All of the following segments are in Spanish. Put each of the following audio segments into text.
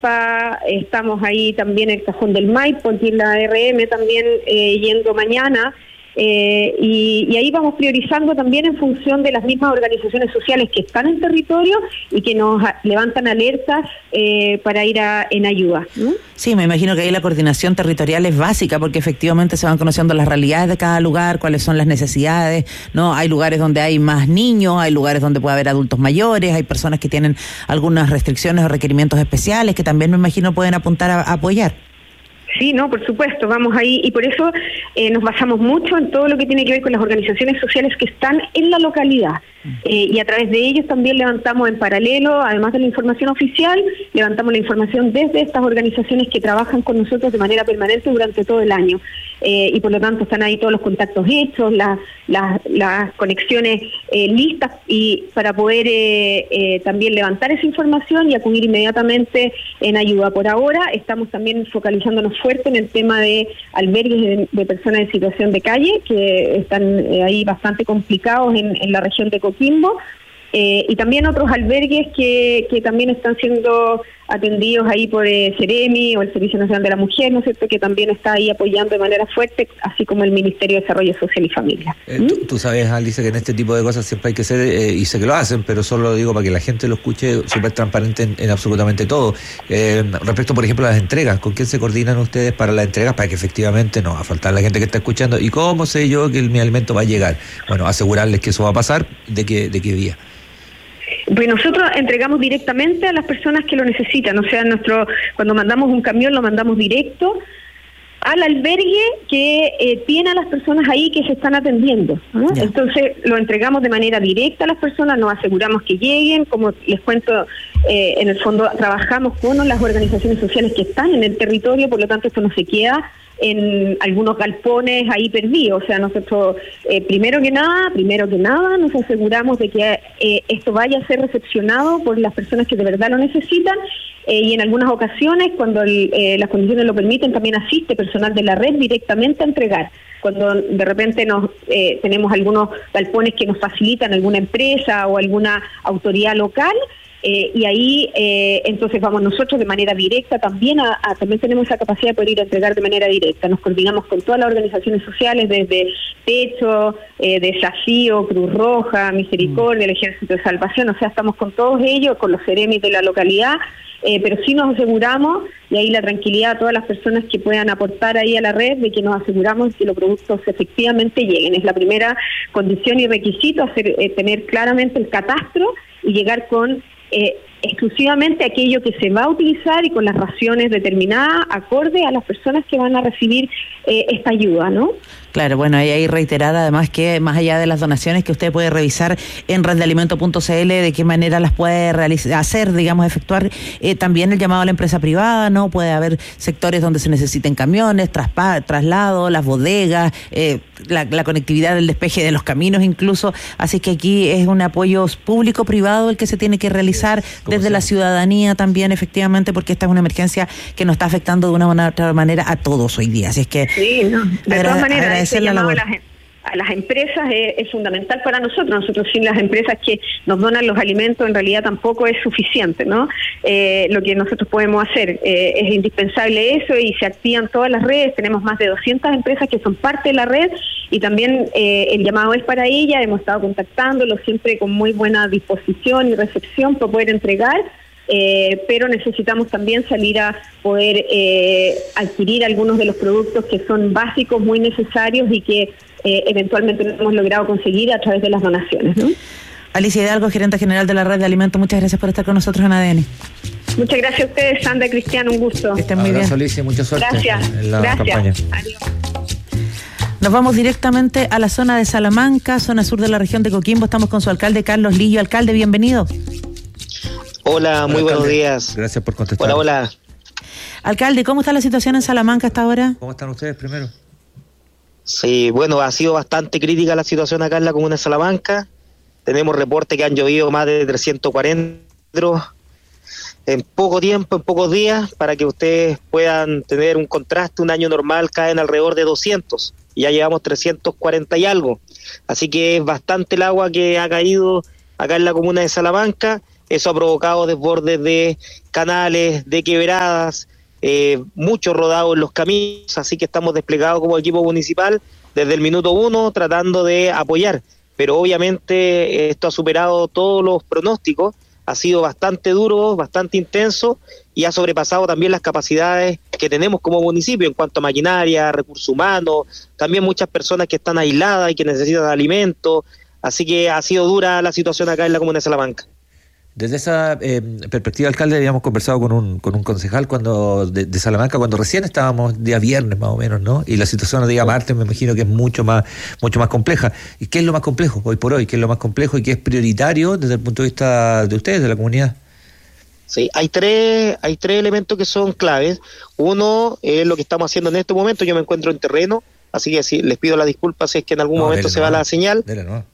estamos ahí también en el Cajón del Maipo, aquí en la RM también yendo mañana. Y ahí vamos priorizando también en función de las mismas organizaciones sociales que están en territorio y que nos levantan alertas para ir en ayuda, ¿no? Sí, me imagino que ahí la coordinación territorial es básica porque efectivamente se van conociendo las realidades de cada lugar, cuáles son las necesidades, ¿no? Hay lugares donde hay más niños, hay lugares donde puede haber adultos mayores, hay personas que tienen algunas restricciones o requerimientos especiales que también me imagino pueden apuntar a apoyar. Sí, no, por supuesto, vamos ahí y por eso nos basamos mucho en todo lo que tiene que ver con las organizaciones sociales que están en la localidad y a través de ellos también levantamos en paralelo, además de la información oficial, levantamos la información desde estas organizaciones que trabajan con nosotros de manera permanente durante todo el año y por lo tanto están ahí todos los contactos hechos, las conexiones listas y para poder también levantar esa información y acudir inmediatamente en ayuda. Por ahora estamos también focalizándonos fuerte en el tema de albergues de personas en situación de calle, que están ahí bastante complicados en la región de Coquimbo, y también otros albergues que también están siendo atendidos ahí por Ceremi o el Servicio Nacional de la Mujer, ¿no es cierto?, que también está ahí apoyando de manera fuerte, así como el Ministerio de Desarrollo Social y Familia. Tú sabes, Alicia, que en este tipo de cosas siempre hay que ser, y sé que lo hacen, pero solo lo digo para que la gente lo escuche, súper transparente en absolutamente todo. Respecto, por ejemplo, a las entregas, ¿con quién se coordinan ustedes para las entregas para que efectivamente no va a faltar la gente que está escuchando? ¿Y cómo sé yo que mi alimento va a llegar? Bueno, asegurarles que eso va a pasar, ¿de qué día? Pues nosotros entregamos directamente a las personas que lo necesitan, o sea, cuando mandamos un camión lo mandamos directo al albergue que tiene a las personas ahí que se están atendiendo, ¿no? Yeah. Entonces lo entregamos de manera directa a las personas, nos aseguramos que lleguen, como les cuento, en el fondo trabajamos con las organizaciones sociales que están en el territorio, por lo tanto esto no se queda en algunos galpones ahí perdidos, o sea, nosotros primero que nada nos aseguramos de que esto vaya a ser recepcionado por las personas que de verdad lo necesitan, y en algunas ocasiones, cuando las condiciones lo permiten, también asiste personal de la red directamente a entregar. Cuando de repente tenemos algunos galpones que nos facilitan alguna empresa o alguna autoridad local, y ahí entonces vamos nosotros de manera directa también también tenemos esa capacidad de poder ir a entregar de manera directa. Nos coordinamos con todas las organizaciones sociales, desde Techo, Desafío, Cruz Roja, Misericordia, el Ejército de Salvación, o sea, estamos con todos ellos, con los ceremis de la localidad, pero sí nos aseguramos, y ahí la tranquilidad a todas las personas que puedan aportar ahí a la red, de que nos aseguramos que los productos efectivamente lleguen. Es la primera condición y requisito, tener claramente el catastro y llegar con exclusivamente aquello que se va a utilizar y con las raciones determinadas acorde a las personas que van a recibir esta ayuda, ¿no? Claro, bueno, ahí reiterada además que más allá de las donaciones que usted puede revisar en reddealimento.cl de qué manera las puede hacer, digamos, efectuar, también el llamado a la empresa privada, ¿no? Puede haber sectores donde se necesiten camiones, traslado, las bodegas, la conectividad del despeje de los caminos incluso, así que aquí es un apoyo público-privado el que se tiene que realizar desde la ciudadanía también, efectivamente, porque esta es una emergencia que nos está afectando de una u otra manera a todos hoy día, así es que sí, no, de todas maneras ese llamado a las empresas es fundamental para nosotros sin las empresas que nos donan los alimentos en realidad tampoco es suficiente, ¿no? Lo que nosotros podemos hacer es indispensable eso, y se activan todas las redes, tenemos más de 200 empresas que son parte de la red, y también el llamado es para ellas, hemos estado contactándolos siempre con muy buena disposición y recepción para poder entregar, pero necesitamos también salir a poder adquirir algunos de los productos que son básicos, muy necesarios y que eventualmente no hemos logrado conseguir a través de las donaciones, ¿no? Alicia Hidalgo, gerente general de la Red de Alimentos, muchas gracias por estar con nosotros en ADN. Muchas gracias a ustedes, Sandra y Cristiano, un gusto. Que estén muy bien. Alicia, mucha suerte. Gracias. En la campaña. Adiós. Nos vamos directamente a la zona de Salamanca, zona sur de la región de Coquimbo. Estamos con su alcalde, Carlos Lillo. Alcalde, bienvenido. Hola, muy buenos días. Gracias por contestar. Hola. Alcalde, ¿cómo está la situación en Salamanca hasta ahora? ¿Cómo están ustedes primero? Sí, bueno, ha sido bastante crítica la situación acá en la comuna de Salamanca. Tenemos reportes que han llovido más de 340 litros en poco tiempo, en pocos días. Para que ustedes puedan tener un contraste, un año normal caen alrededor de 200. Y ya llevamos 340 y algo. Así que es bastante el agua que ha caído acá en la comuna de Salamanca. eso ha provocado desbordes de canales, de quebradas, mucho rodado en los caminos, así que estamos desplegados como equipo municipal desde el minuto 1 tratando de apoyar, pero obviamente esto ha superado todos los pronósticos, ha sido bastante duro, bastante intenso y ha sobrepasado también las capacidades que tenemos como municipio en cuanto a maquinaria, recursos humanos, también muchas personas que están aisladas y que necesitan alimentos, así que ha sido dura la situación acá en la comuna de Salamanca. Desde esa perspectiva, alcalde, habíamos conversado con un concejal de Salamanca cuando recién estábamos día viernes más o menos, ¿no? Y la situación día martes me imagino que es mucho más compleja. ¿Y qué es lo más complejo hoy por hoy? ¿Qué es lo más complejo y qué es prioritario desde el punto de vista de ustedes, de la comunidad? Sí, hay tres elementos que son claves. Uno es lo que estamos haciendo en este momento. Yo me encuentro en terreno, así que les pido las disculpas si es que en algún momento se va la señal.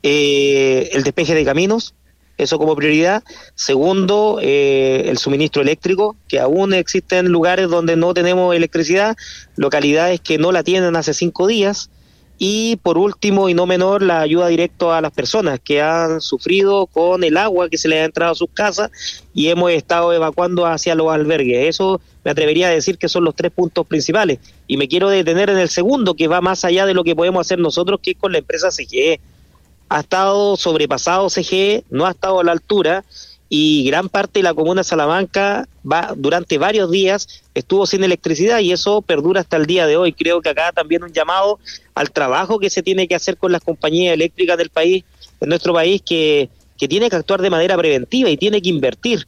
El despeje de caminos, eso como prioridad. Segundo, el suministro eléctrico, que aún existen lugares donde no tenemos electricidad, localidades que no la tienen hace 5 días. Y por último y no menor, la ayuda directa a las personas que han sufrido con el agua que se les ha entrado a sus casas y hemos estado evacuando hacia los albergues. Eso me atrevería a decir que son los 3 puntos principales. Y me quiero detener en el segundo, que va más allá de lo que podemos hacer nosotros, que es con la empresa CGE. Ha estado sobrepasado CGE, no ha estado a la altura y gran parte de la comuna de Salamanca durante varios días estuvo sin electricidad y eso perdura hasta el día de hoy. Creo que acá también un llamado al trabajo que se tiene que hacer con las compañías eléctricas del país, en nuestro país, que tiene que actuar de manera preventiva y tiene que invertir.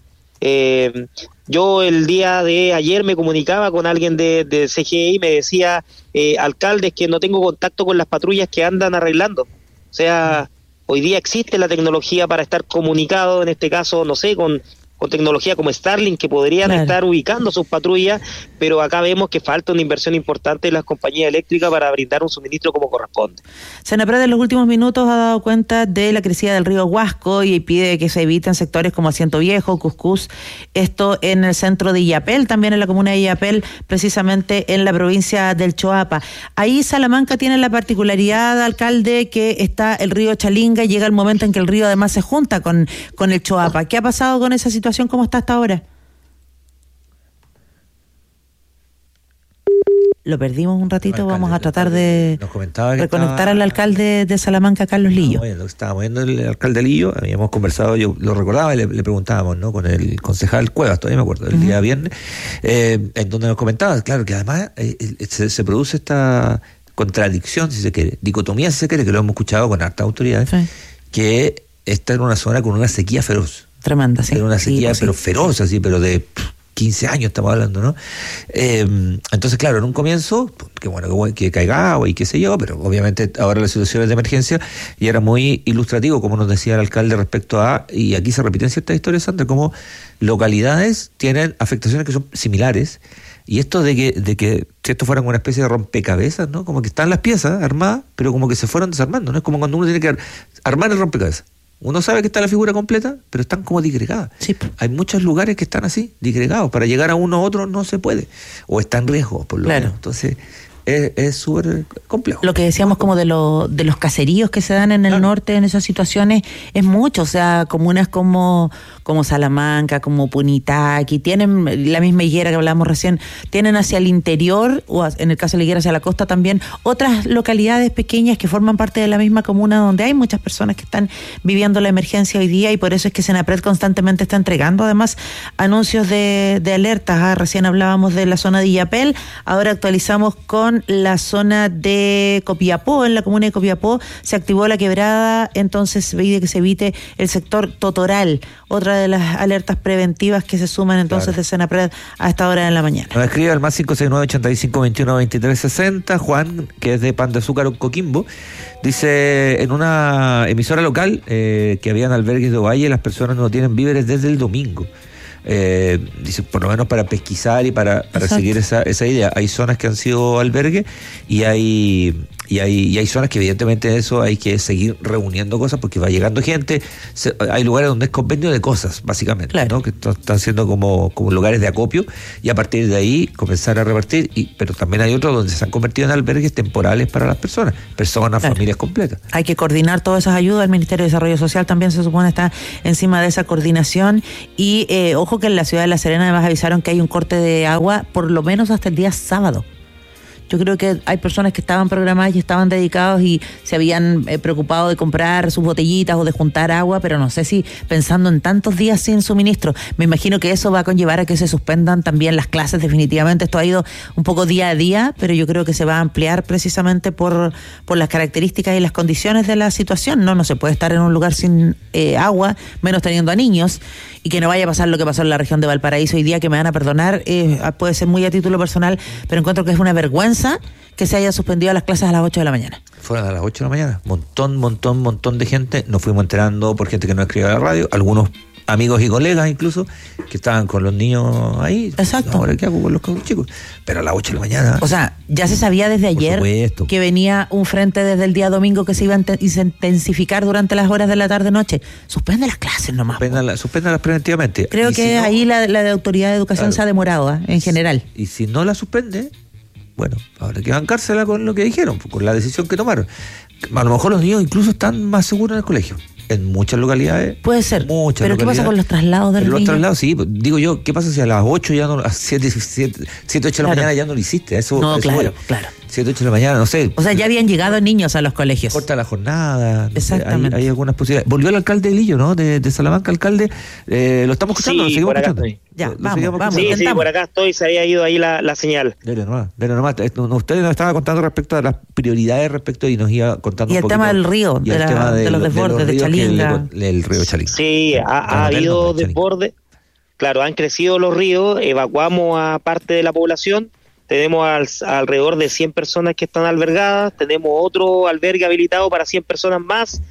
Yo el día de ayer me comunicaba con alguien de CGE y me decía, alcaldes, que no tengo contacto con las patrullas que andan arreglando. O sea, hoy día existe la tecnología para estar comunicado, en este caso, no sé, con tecnología como Starlink, que podrían estar ubicando sus patrullas, pero acá vemos que falta una inversión importante en las compañías eléctricas para brindar un suministro como corresponde. Senapred en los últimos minutos ha dado cuenta de la crecida del río Huasco y pide que se eviten sectores como Asiento Viejo, Cuscús, esto en el centro de Illapel, también en la comuna de Illapel, precisamente en la provincia del Choapa. Ahí Salamanca tiene la particularidad, alcalde, que está el río Chalinga y llega el momento en que el río además se junta con el Choapa. ¿Qué ha pasado con esa situación? ¿Cómo está hasta ahora? Lo perdimos un ratito, alcalde, vamos a tratar de reconectar al alcalde de Salamanca, Carlos Lillo. Estábamos viendo el alcalde Lillo, habíamos conversado, yo lo recordaba y le preguntábamos, ¿no?, con el concejal Cuevas, todavía me acuerdo, el día viernes, en donde nos comentaba, claro, que además se produce esta contradicción, si se quiere, dicotomía, si se quiere, que lo hemos escuchado con hartas autoridades, que está en una zona con una sequía feroz. Tremenda, sí. Era una sequía, pero feroz, así, pero de 15 años estamos hablando, ¿no? Entonces, claro, en un comienzo, que bueno, que caiga agua y qué sé yo, pero obviamente ahora la situación es de emergencia y era muy ilustrativo, como nos decía el alcalde respecto a, y aquí se repiten ciertas historias, Sandra, como localidades tienen afectaciones que son similares, y esto de que si esto fuera una especie de rompecabezas, ¿no? Como que están las piezas armadas, pero como que se fueron desarmando, ¿no? Es como cuando uno tiene que armar el rompecabezas. Uno sabe que está la figura completa, pero están como disgregadas. Sí. Hay muchos lugares que están así, disgregados. Para llegar a uno a otro no se puede. O está en riesgo, por lo menos. Entonces, es súper complejo. Lo que decíamos como de los caseríos que se dan en el norte en esas situaciones es mucho. O sea, comunas como Salamanca, como Punitaqui, tienen la misma higuera que hablábamos recién, tienen hacia el interior, o en el caso de la higuera hacia la costa también, otras localidades pequeñas que forman parte de la misma comuna donde hay muchas personas que están viviendo la emergencia hoy día, y por eso es que Senapred constantemente está entregando además anuncios de alertas. Recién hablábamos de la zona de Illapel, ahora actualizamos con la zona de Copiapó. En la comuna de Copiapó se activó la quebrada, entonces pide que se evite el sector Totoral, otra de las alertas preventivas que se suman entonces de Senapred a esta hora de la mañana. Nos escribe al más 569-85-21-2360 Juan, que es de Pan de Azúcar, Coquimbo, dice: en una emisora local que habían albergues de Ovalle, las personas no tienen víveres desde el domingo. Dice, por lo menos para pesquisar y para seguir esa idea. Hay zonas que han sido albergues y hay Y hay zonas que evidentemente eso hay que seguir reuniendo cosas porque va llegando gente. Hay lugares donde es convenio de cosas, básicamente, claro, ¿no? Que están siendo como lugares de acopio, y a partir de ahí comenzar a repartir. Pero también hay otros donde se han convertido en albergues temporales para las personas, claro, familias completas. Hay que coordinar todas esas ayudas. El Ministerio de Desarrollo Social también se supone está encima de esa coordinación. Y ojo que en la ciudad de La Serena además avisaron que hay un corte de agua por lo menos hasta el día sábado. Yo creo que hay personas que estaban programadas y estaban dedicados y se habían preocupado de comprar sus botellitas o de juntar agua, pero no sé si pensando en tantos días sin suministro. Me imagino que eso va a conllevar a que se suspendan también las clases definitivamente. Esto ha ido un poco día a día, pero yo creo que se va a ampliar precisamente por las características y las condiciones de la situación. No se puede estar en un lugar sin agua, menos teniendo a niños, y que no vaya a pasar lo que pasó en la región de Valparaíso hoy día, que me van a perdonar, puede ser muy a título personal, pero encuentro que es una vergüenza que se haya suspendido las clases a las 8 de la mañana. Fueron a las 8 de la mañana. Montón de gente. Nos fuimos enterando por gente que no escribía a la radio, algunos amigos y colegas incluso, que estaban con los niños ahí. Exacto. Ahora, ¿qué hago con los chicos? Pero a las 8 de la mañana. O sea, ya se sabía desde ayer que venía un frente desde el día domingo que se iba a intensificar durante las horas de la tarde-noche. Suspende las clases nomás. Suspéndalas preventivamente. Creo que no, ahí la autoridad de educación, claro, se ha demorado, en general. Y si no la suspende, bueno, habrá que bancársela con lo que dijeron, con la decisión que tomaron. A lo mejor los niños incluso están más seguros en el colegio. En muchas localidades. Puede ser. Pero ¿qué pasa con los traslados del niño? Los traslados, sí. Digo yo, ¿qué pasa si a las 8 ya no, a 7, 8 de la mañana ya no lo hiciste? Eso, claro. 7, 8 de la mañana, no sé. O sea, ya habían llegado niños a los colegios. Corta la jornada. Exactamente. Hay algunas posibilidades. Volvió el alcalde de Lillo, ¿no? De Salamanca, alcalde. ¿Lo estamos escuchando? Sí, ¿Lo seguimos escuchando? Ya, vamos. Sí, por acá estoy, se había ido ahí la señal. Dele nomás. Ustedes nos estaban contando respecto a las prioridades y nos iba contando y un poquito. Y el tema del río, de los desbordes, de Chalinga. El río Chalinga. Sí, ha habido desbordes. Claro, han crecido los ríos, evacuamos a parte de la población. Tenemos alrededor de 100 personas que están albergadas, tenemos otro albergue habilitado para 100 personas más,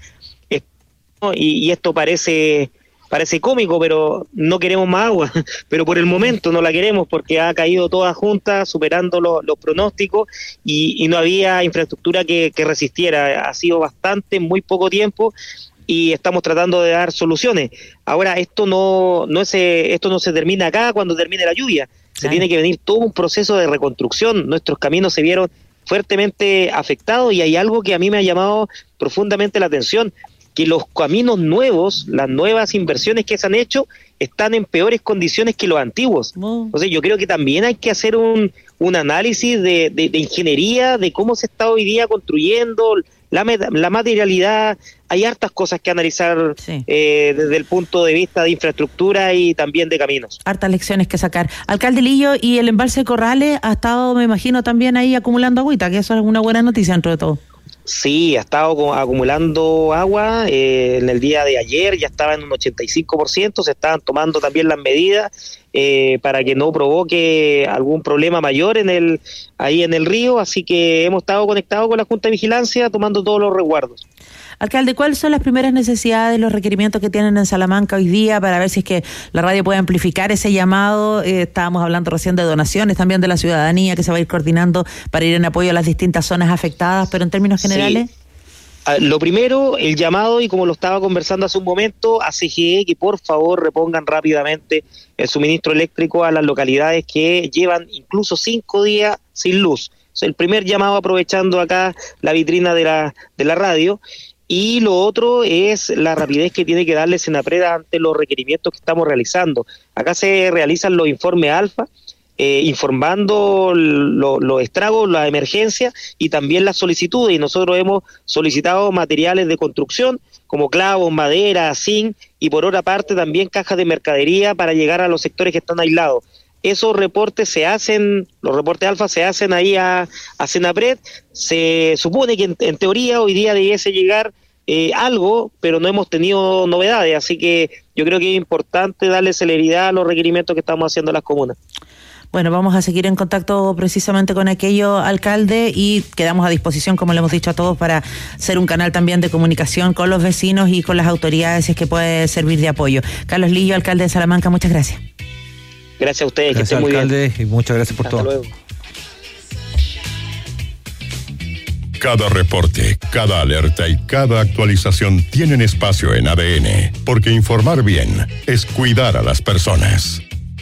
y esto parece cómico, pero no queremos más agua, pero por el momento no la queremos porque ha caído toda junta, superando los pronósticos, y no había infraestructura que resistiera. Ha sido bastante, muy poco tiempo, y estamos tratando de dar soluciones. Ahora, esto no se termina acá cuando termine la lluvia. Se tiene que venir todo un proceso de reconstrucción. Nuestros caminos se vieron fuertemente afectados, y hay algo que a mí me ha llamado profundamente la atención, que los caminos nuevos, las nuevas inversiones que se han hecho, están en peores condiciones que los antiguos. Entonces yo creo que también hay que hacer un análisis de ingeniería, de cómo se está hoy día construyendo, la materialidad. Hay hartas cosas que analizar, sí, desde el punto de vista de infraestructura y también de caminos. Hartas lecciones que sacar. Alcalde Lillo, y el embalse Corrales ha estado, me imagino, también ahí acumulando agüita, que eso es una buena noticia dentro de todo. Sí, ha estado acumulando agua. En el día de ayer ya estaba en un 85%, se estaban tomando también las medidas para que no provoque algún problema mayor ahí en el río, así que hemos estado conectados con la Junta de Vigilancia tomando todos los resguardos. Alcalde, ¿cuáles son las primeras necesidades, los requerimientos que tienen en Salamanca hoy día para ver si es que la radio puede amplificar ese llamado? Estábamos hablando recién de donaciones, también de la ciudadanía que se va a ir coordinando para ir en apoyo a las distintas zonas afectadas, pero en términos generales. Sí. Lo primero, el llamado, y como lo estaba conversando hace un momento, a CGE que por favor repongan rápidamente el suministro eléctrico a las localidades que llevan incluso 5 días sin luz. Es el primer llamado, aprovechando acá la vitrina de la radio. Y lo otro es la rapidez que tiene que darle Senapred ante los requerimientos que estamos realizando. Acá se realizan los informes alfa, informando los estragos, las emergencias y también las solicitudes. Y nosotros hemos solicitado materiales de construcción como clavos, madera, zinc, y por otra parte también cajas de mercadería para llegar a los sectores que están aislados. Esos reportes los reportes alfa se hacen ahí a Senapred. Se supone que en teoría hoy día debiese llegar algo, pero no hemos tenido novedades, así que yo creo que es importante darle celeridad a los requerimientos que estamos haciendo en las comunas. Bueno, vamos a seguir en contacto precisamente con aquello, alcalde, y quedamos a disposición, como le hemos dicho a todos, para ser un canal también de comunicación con los vecinos y con las autoridades, si es que puede servir de apoyo. Carlos Lillo, alcalde de Salamanca, muchas gracias. Gracias a ustedes, gracias, que estén muy bien. Alcalde, y muchas gracias por Hasta todo. Luego. Cada reporte, cada alerta y cada actualización tienen espacio en ADN, porque informar bien es cuidar a las personas.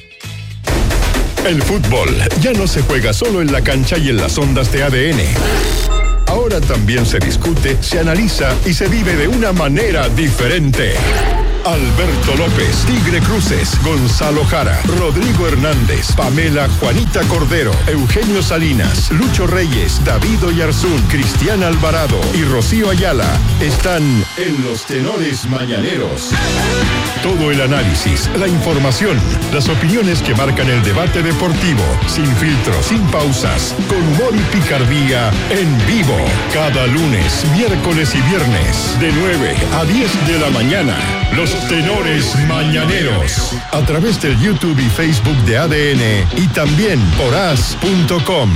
El fútbol ya no se juega solo en la cancha y en las ondas de ADN. Ahora también se discute, se analiza y se vive de una manera diferente. Alberto López, Tigre Cruces, Gonzalo Jara, Rodrigo Hernández, Pamela Juanita Cordero, Eugenio Salinas, Lucho Reyes, David Oyarzún, Cristian Alvarado y Rocío Ayala están en los Tenores Mañaneros. Todo el análisis, la información, las opiniones que marcan el debate deportivo, sin filtros, sin pausas, con humor y picardía, en vivo. Cada lunes, miércoles y viernes, de 9 a 10 de la mañana. Los Tenores Mañaneros, a través del YouTube y Facebook de ADN y también por as.com.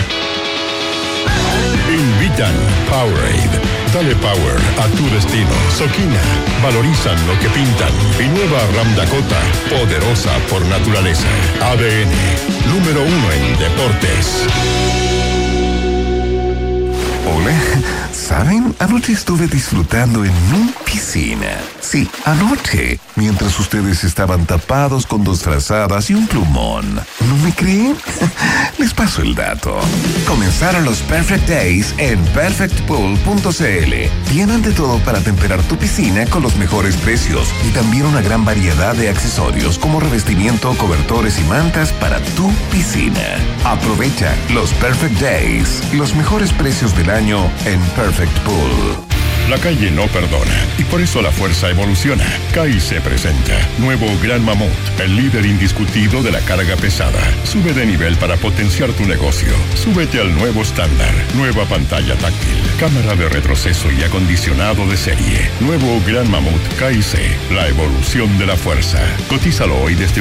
Invitan Powerade. Dale power a tu destino. Soquina, valorizan lo que pintan. Y nueva Ram Dakota, poderosa por naturaleza. ADN, número 1 en deportes. Hola, ¿saben? Anoche estuve disfrutando en mi piscina. Sí, anoche, mientras ustedes estaban tapados con 2 frazadas y un plumón. ¿No me creen? Les paso el dato. Comenzaron los Perfect Days en perfectpool.cl. Tienen de todo para temperar tu piscina con los mejores precios y también una gran variedad de accesorios como revestimiento, cobertores y mantas para tu piscina. Aprovecha los Perfect Days, los mejores precios del año en Perfect Pool. La calle no perdona y por eso la fuerza evoluciona. CAICE presenta nuevo Gran Mamut, el líder indiscutido de la carga pesada. Sube de nivel para potenciar tu negocio. Súbete al nuevo estándar. Nueva pantalla táctil, cámara de retroceso y acondicionado de serie. Nuevo Gran Mamut CAICE, la evolución de la fuerza. Cotízalo hoy desde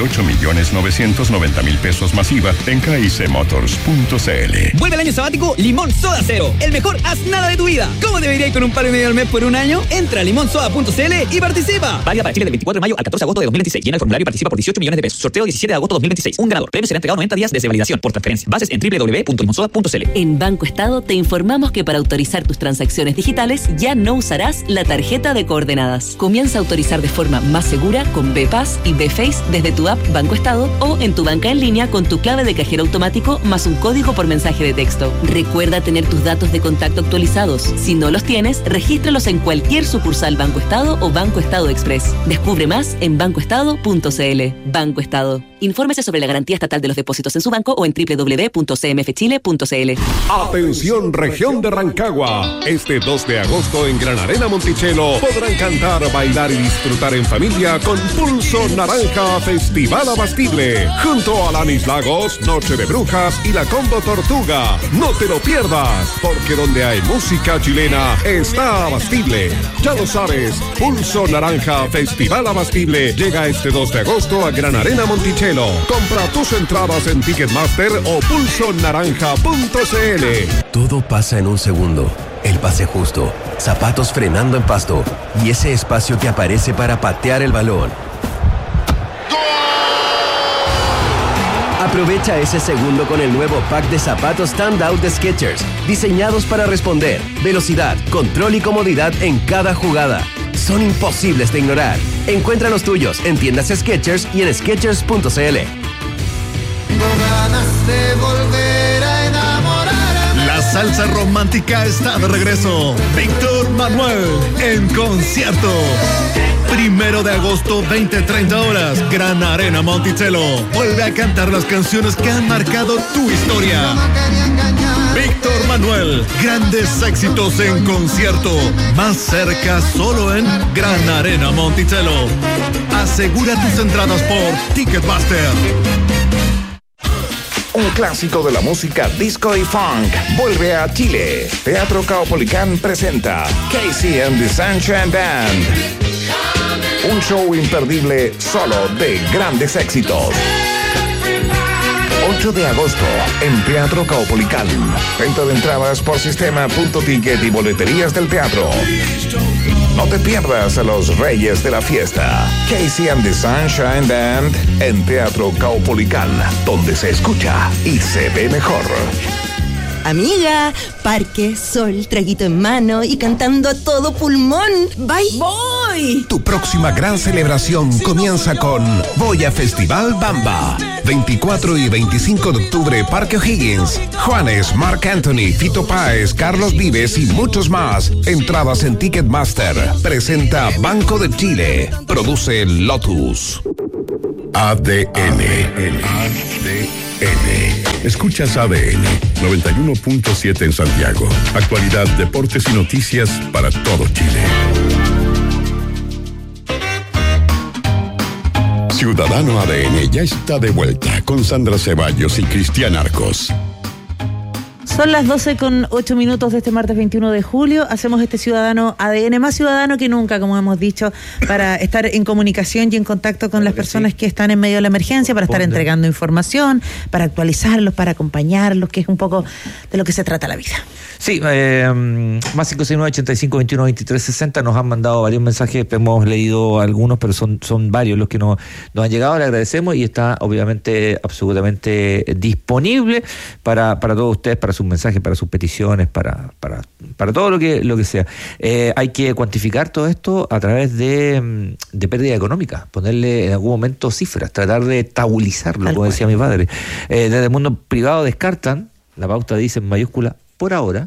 8.990.000 pesos masiva en caicemotors.cl. Vuelve el año sabático Limón Soda Cero, el mejor haz nada de tu vida. ¿Cómo debería ir con un palo y medio al mes por un año? Entra a limonsoda.cl y participa. Válida para Chile del 24 de mayo al 14 de agosto de 2026. Llena el formulario y participa por 18 millones de pesos. Sorteo 17 de agosto de 2026. Un ganador. Premio será entregado 90 días desde validación por transferencia. Bases en www.limonsoda.cl. En Banco Estado te informamos que para autorizar tus transacciones digitales ya no usarás la tarjeta de coordenadas. Comienza a autorizar de forma más segura con BPass y BFace desde tu app Banco Estado o en tu banca en línea con tu clave de cajero automático más un código por mensaje de texto. Recuerda tener tus datos de contacto actualizados. Si no los tienes, regístralos en cualquier sucursal Banco Estado o Banco Estado Express. Descubre más en bancoestado.cl. Banco Estado. Infórmese sobre la garantía estatal de los depósitos en su banco o en www.cmfchile.cl. Atención, región de Rancagua. Este 2 de agosto en Gran Arena Monticello podrán cantar, bailar y disfrutar en familia con Pulso Naranja Festival Abastible. Junto a Lanis Lagos, Noche de Brujas y la Combo Tortuga. No te lo pierdas, porque donde hay música chilena está Abastible. Ya lo sabes, Pulso Naranja Festival Abastible llega este 2 de agosto a Gran Arena Monticello. Compra tus entradas en Ticketmaster o pulsonaranja.cl. Todo pasa en un segundo. El pase justo, zapatos frenando en pasto y ese espacio que aparece para patear el balón. Aprovecha ese segundo con el nuevo pack de zapatos Standout de Skechers, diseñados para responder, velocidad, control y comodidad en cada jugada. Son imposibles de ignorar. Encuentra los tuyos en tiendas Skechers y en Skechers.cl. La salsa romántica está de regreso. Víctor Manuel en concierto. 1 de agosto, 20-30 horas, Gran Arena Monticello. Vuelve a cantar las canciones que han marcado tu historia. Víctor Manuel, grandes éxitos en concierto. Más cerca solo en Gran Arena Monticello. Asegura tus entradas por Ticketmaster. Un clásico de la música disco y funk vuelve a Chile. Teatro Caupolicán presenta Casey and the Sunshine Band. Un show imperdible solo de grandes éxitos. 8 de agosto en Teatro Caupolicán. Venta de entradas por sistema.ticket y boleterías del teatro. No te pierdas a los reyes de la fiesta. Casey and the Sunshine Band en Teatro Caupolicán, donde se escucha y se ve mejor. Amiga, parque, sol, traguito en mano y cantando a todo pulmón. ¡Bye! ¡Voy! Tu próxima gran celebración comienza con Voy a Festival Bamba. 24 y 25 de octubre, Parque O'Higgins. Juanes, Marc Anthony, Fito Páez, Carlos Vives y muchos más. Entradas en Ticketmaster. Presenta Banco de Chile. Produce Lotus. ADN. Escuchas ADN 91.7 en Santiago. Actualidad, deportes y noticias para todo Chile. Ciudadano ADN ya está de vuelta con Sandra Ceballos y Cristian Arcos. Son las 12:08 de este martes 21 de julio. Hacemos este Ciudadano ADN, más ciudadano que nunca, como hemos dicho, para estar en comunicación y en contacto con las personas que están en medio de la emergencia, para estar entregando información, para actualizarlos, para acompañarlos, que es un poco de lo que se trata la vida. Sí, más 569-85-21-23-60 nos han mandado varios mensajes, hemos leído algunos, pero son varios los que nos han llegado, le agradecemos y está obviamente absolutamente disponible para todos ustedes, para sus mensajes, para sus peticiones, para todo lo que sea. Hay que cuantificar todo esto a través de pérdida económica, ponerle en algún momento cifras, tratar de tabulizarlo, como decía mi padre. Desde el mundo privado descartan, la pauta dice en mayúscula, por ahora,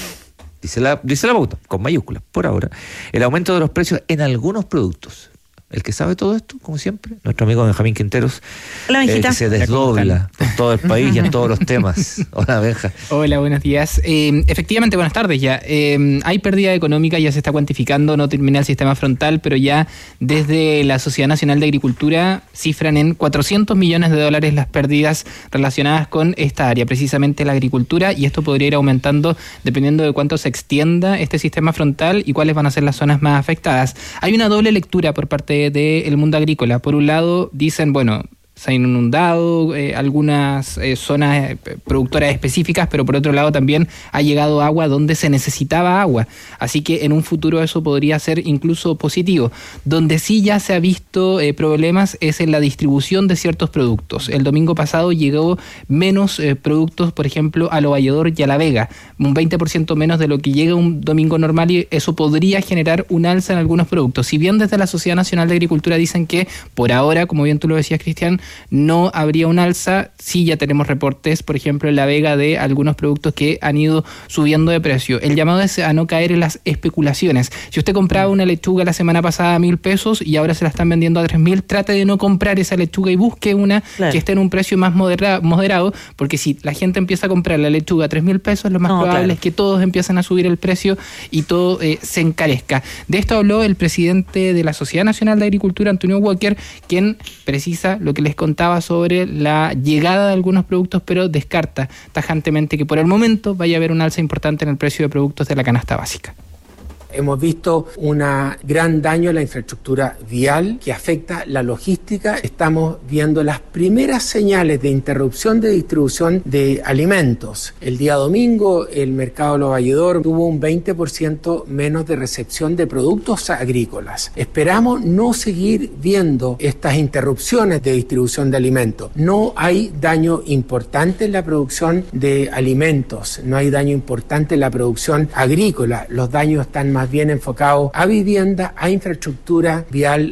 dice la pauta, con mayúsculas, por ahora, el aumento de los precios en algunos productos. El que sabe todo esto, como siempre, nuestro amigo Benjamín Quinteros. Hola, Benjita. Que se desdobla por todo el país y en todos los temas. Hola, Benja. Hola, buenos días. Efectivamente, buenas tardes ya. Hay pérdida económica, ya se está cuantificando, no termina el sistema frontal, pero ya desde la Sociedad Nacional de Agricultura cifran en $400 millones las pérdidas relacionadas con esta área, precisamente la agricultura, y esto podría ir aumentando dependiendo de cuánto se extienda este sistema frontal y cuáles van a ser las zonas más afectadas. Hay una doble lectura por parte del mundo agrícola. Por un lado dicen, bueno, se han inundado algunas zonas productoras específicas, pero por otro lado también ha llegado agua donde se necesitaba agua. Así que en un futuro eso podría ser incluso positivo. Donde sí ya se ha visto problemas es en la distribución de ciertos productos. El domingo pasado llegó menos productos, por ejemplo, a Lo Valledor y a La Vega, un 20% menos de lo que llega un domingo normal, y eso podría generar un alza en algunos productos. Si bien desde la Sociedad Nacional de Agricultura dicen que por ahora, como bien tú lo decías, Cristian, no habría un alza, sí ya tenemos reportes, por ejemplo, en La Vega, de algunos productos que han ido subiendo de precio. El llamado es a no caer en las especulaciones. Si usted compraba una lechuga la semana pasada a $1,000 y ahora se la están vendiendo a $3,000, trate de no comprar esa lechuga y busque una que esté en un precio más moderado, porque si la gente empieza a comprar la lechuga a $3,000, lo más probable es que todos empiecen a subir el precio y todo se encarezca. De esto habló el presidente de la Sociedad Nacional de Agricultura, Antonio Walker, quien precisa lo que les contaba sobre la llegada de algunos productos, pero descarta tajantemente que por el momento vaya a haber un alza importante en el precio de productos de la canasta básica. Hemos visto un gran daño en la infraestructura vial que afecta la logística. Estamos viendo las primeras señales de interrupción de distribución de alimentos. El día domingo el mercado Lo Valledor tuvo un 20% menos de recepción de productos agrícolas. Esperamos no seguir viendo estas interrupciones de distribución de alimentos. No hay daño importante en la producción de alimentos, no hay daño importante en la producción agrícola. Los daños están más bien enfocado a vivienda, a infraestructura vial.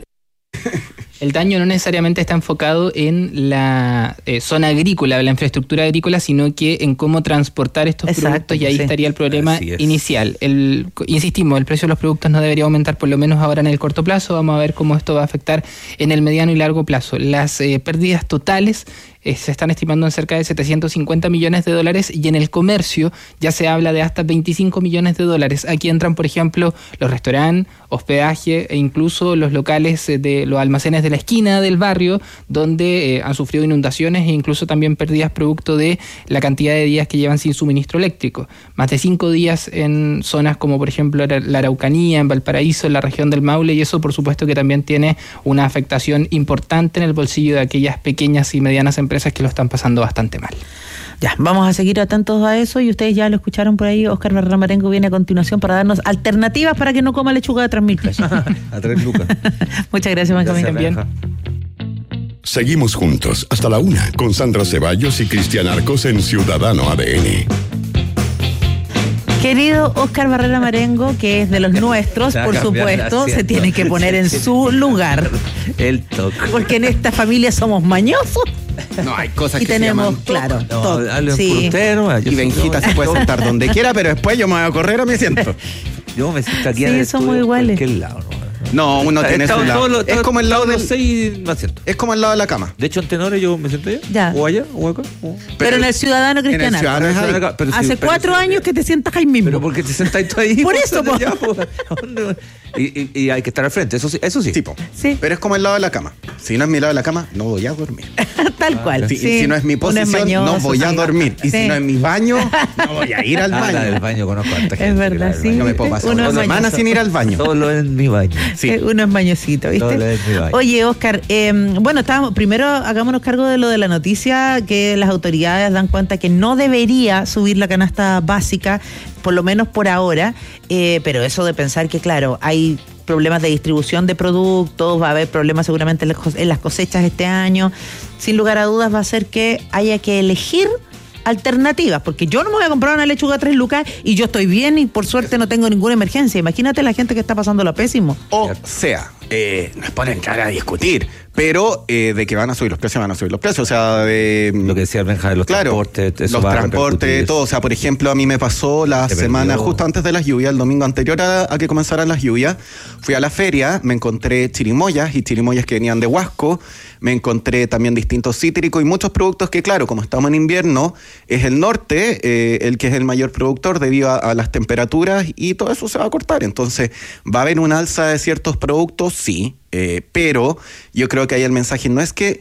El daño no necesariamente está enfocado en la zona agrícola, la infraestructura agrícola, sino que en cómo transportar estos productos, y ahí estaría el problema inicial. Insistimos, el precio de los productos no debería aumentar, por lo menos ahora en el corto plazo. Vamos a ver cómo esto va a afectar en el mediano y largo plazo. Las pérdidas totales se están estimando en cerca de $750 millones, y en el comercio ya se habla de hasta $25 millones. Aquí entran, por ejemplo, los restaurantes, hospedaje e incluso los locales de los almacenes de la esquina del barrio, donde han sufrido inundaciones e incluso también pérdidas producto de la cantidad de días que llevan sin suministro eléctrico. Más de 5 días en zonas como, por ejemplo, la Araucanía, en Valparaíso, en la región del Maule, y eso, por supuesto, que también tiene una afectación importante en el bolsillo de aquellas pequeñas y medianas empresas que lo están pasando bastante mal. Ya, vamos a seguir atentos a eso, y ustedes ya lo escucharon por ahí. Óscar Barramarengo viene a continuación para darnos alternativas para que no coma lechuga de $3,000. A 3 lucas. Muchas gracias, Benjamín. Seguimos juntos hasta la 1 con Sandra Ceballos y Cristian Arcos en Ciudadano ADN. Querido Oscar Barrera Marengo, que es de los nuestros, por supuesto, se tiene que poner en su lugar. El toque. Porque en esta familia somos mañosos. No, hay cosas y que tenemos, se llaman claro, No, toc. hablen Sí. por ustedes nomás. Y Benjita se puede sentar donde quiera, pero después yo me voy a correr o me siento. Yo me siento aquí Sí, en el somos estudio, iguales. ¿por qué lado? No, uno tiene su lado. Es como el lado de los 6 asientos. Es como al lado de la cama. De hecho, en Tenores yo me siento allá. Ya. O allá, o acá. Pero en el Ciudadano En el Cristianato. Ciudadano es ahí. Pero sí, Hace pero 4 sí. años que te sientas ahí mismo. Pero porque te sentáis tú ahí. Por pues, eso, po. allá, po. ¿Dónde? Y hay que estar al frente, eso sí. Eso sí. Tipo. Sí. Pero es como el lado de la cama. Si no es mi lado de la cama, no voy a dormir. Tal cual. Si, sí. si no es mi Uno es posición, no mañoso, voy a salga. dormir. Y Sí. si no es mi baño, no voy a ir al Ah, la del baño. baño conozco a harta gente. Es verdad, sí. Yo me puedo pasar Uno una es semana mañoso. sin ir al baño. Solo en mi baño. Sí. Uno es mañosito, ¿viste? Todo lo es mi baño. Oye, Oscar, bueno, primero hagámonos cargo de lo de la noticia, que las autoridades dan cuenta que no debería subir la canasta básica, por lo menos por ahora, pero eso de pensar que, claro, hay problemas de distribución de productos, va a haber problemas seguramente en las cosechas este año, sin lugar a dudas va a ser que haya que elegir alternativas, porque yo no me voy a comprar una lechuga a 3 lucas y yo estoy bien y por suerte no tengo ninguna emergencia. Imagínate la gente que está pasándola pésimo. O sea, no es para entrar a discutir, pero de que van a subir los precios, van a subir los precios. O sea, de Lo que decía Benja de los transportes, eso los va a transportes, repercutir. todo. O sea, por ejemplo, a mí me pasó la Te semana perdió. justo antes de las lluvias, el domingo anterior a que comenzaran las lluvias. Fui a la feria, me encontré chirimoyas que venían de Huasco. Me encontré también distintos cítricos y muchos productos que, claro, como estamos en invierno, es el norte el que es el mayor productor debido a las temperaturas y todo eso se va a cortar. Entonces, ¿va a haber un alza de ciertos productos? Sí, pero yo creo que ahí el mensaje no es que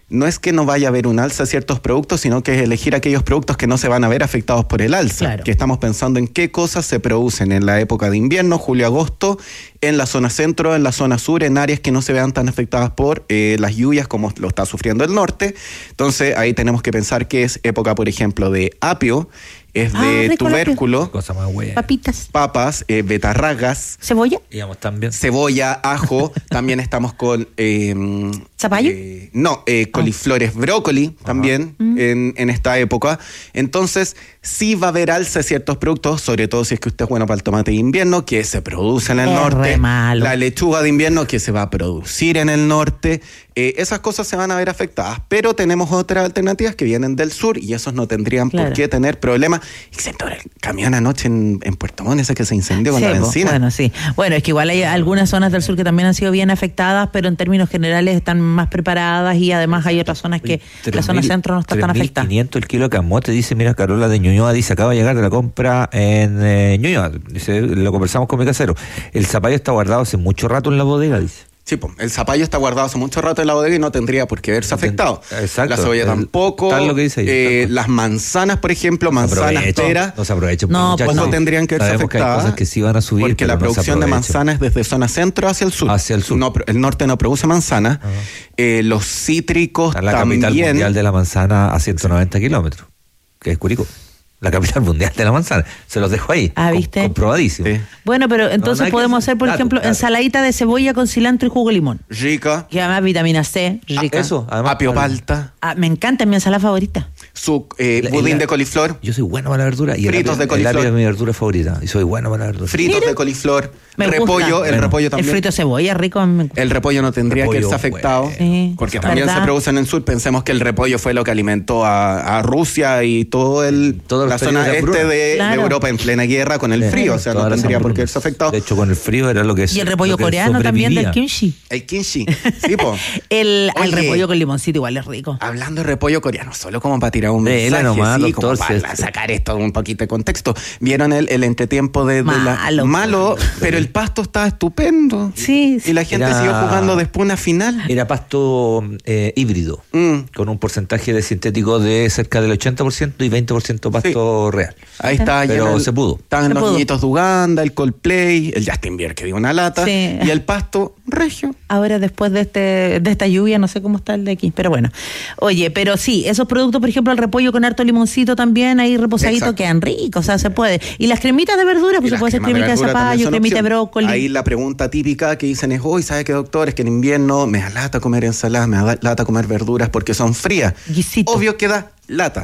no vaya a haber un alza de ciertos productos, sino que es elegir aquellos productos que no se van a ver afectados por el alza. Claro. Que estamos pensando en qué cosas se producen en la época de invierno, julio-agosto, en la zona centro, en la zona sur, en áreas que no se vean tan afectadas por las lluvias como lo está sufriendo el norte. Entonces ahí tenemos que pensar que es época, por ejemplo, de apio, es de rico el apio. tubérculo, Cosa más buena. Papitas, papas, betarragas, cebolla, Digamos también. cebolla, ajo. También estamos con zapallo. coliflores, brócoli también en esta época. Entonces, sí va a haber alza de ciertos productos, sobre todo si es que usted es bueno para el tomate de invierno, que se produce en el Es norte. re malo. La lechuga de invierno, que se va a producir en el norte. Esas cosas se van a ver afectadas, pero tenemos otras alternativas que vienen del sur y esos no tendrían Claro. por qué tener problemas. Excepto el camión anoche en Puerto Montt, ese que se incendió con Sí, la po, benzina. bueno, sí. Bueno, es que igual hay algunas zonas del sur que también han sido bien afectadas, pero en términos generales están más preparadas y además hay otras zonas que la zona centro no está tan afectada. 3.500 el kilo de camote, dice, mira, Carola de Ñuñoa, dice, acaba de llegar de la compra en Ñuñoa, dice, lo conversamos con mi casero. El zapallo está guardado hace mucho rato en la bodega, dice. Sí, po, el zapallo está guardado hace mucho rato en la bodega y no tendría por qué verse afectado. Exacto. La cebolla tampoco. Tal lo que dice ahí, las manzanas, por ejemplo, manzanas peras. No se aprovechen. No, muchachos. pues no tendrían que verse Sabemos que hay afectadas. cosas que sí van a subir, Porque pero la no se producción de aprovechen. manzanas es desde zona centro hacia el sur. Hacia el sur. No, el norte no produce manzana. Los cítricos Está la también. capital mundial de la manzana a 190 kilómetros, que es Curicó. La capital mundial de la manzana. Se los dejo ahí. Ah, ¿viste? Comprobadísimo. Sí. Bueno, pero entonces nada que podemos hacer. hacer, por Dato, ejemplo, dato. ensaladita de cebolla con cilantro y jugo de limón. Rica. Que además vitamina C, rica. Eso, además. Apio palta. Me encanta, es mi ensalada favorita. Su budín de coliflor. Yo soy bueno para la verdura. Y Fritos de el coliflor. apio es mi verdura favorita. Y soy bueno para la verdura. Fritos de coliflor. Me Repollo. gusta. El repollo El también. frito de cebolla, rico. Me gusta. El repollo no tendría que Repollo, verse afectado, Sí, porque es también verdad. se produce en el sur. Pensemos que el repollo fue lo que alimentó a Rusia y todo Todos la los zona periodos de este de Claro. Europa en plena guerra con el Sí. frío, o sea, no Todas las tendría por hambrunas. qué verse afectado. De hecho, con el frío era lo que Y el repollo lo que coreano también del sobrevivía. kimchi. El kimchi, sí, po. El Oye, repollo con limoncito igual es rico. Hablando de repollo coreano, solo como para tirar un Dele mensaje, nomás, sí, doctor, como para si sacar esto un poquito de contexto. ¿Vieron el entretiempo de Malo. malo, pero el pasto estaba estupendo. Sí, Y la gente Era- siguió jugando después una final. Era pasto híbrido, con un porcentaje de sintético de cerca del 80% y 20% pasto real. Ahí está. Pero se pudo. Estaban Se los pudo. niñitos de Uganda, el Coldplay, el Justin Bieber que dio una lata, Sí. y el pasto regio. Ahora después de esta lluvia, no sé cómo está el de aquí, pero bueno. Oye, pero sí, esos productos, por ejemplo, el repollo con harto limoncito también, ahí reposadito, Exacto. quedan ricos, o sea, se puede. Y las cremitas de verdura, pues Y se las puede hacer cremas cremita de verdura también zapallo, son cremita de opción. brócoli. Ahí la pregunta típica que dicen es, hoy ¿sabe qué, doctor? Es que en invierno me da lata comer ensaladas, me da lata comer verduras porque son frías. Guisito. Obvio que da lata.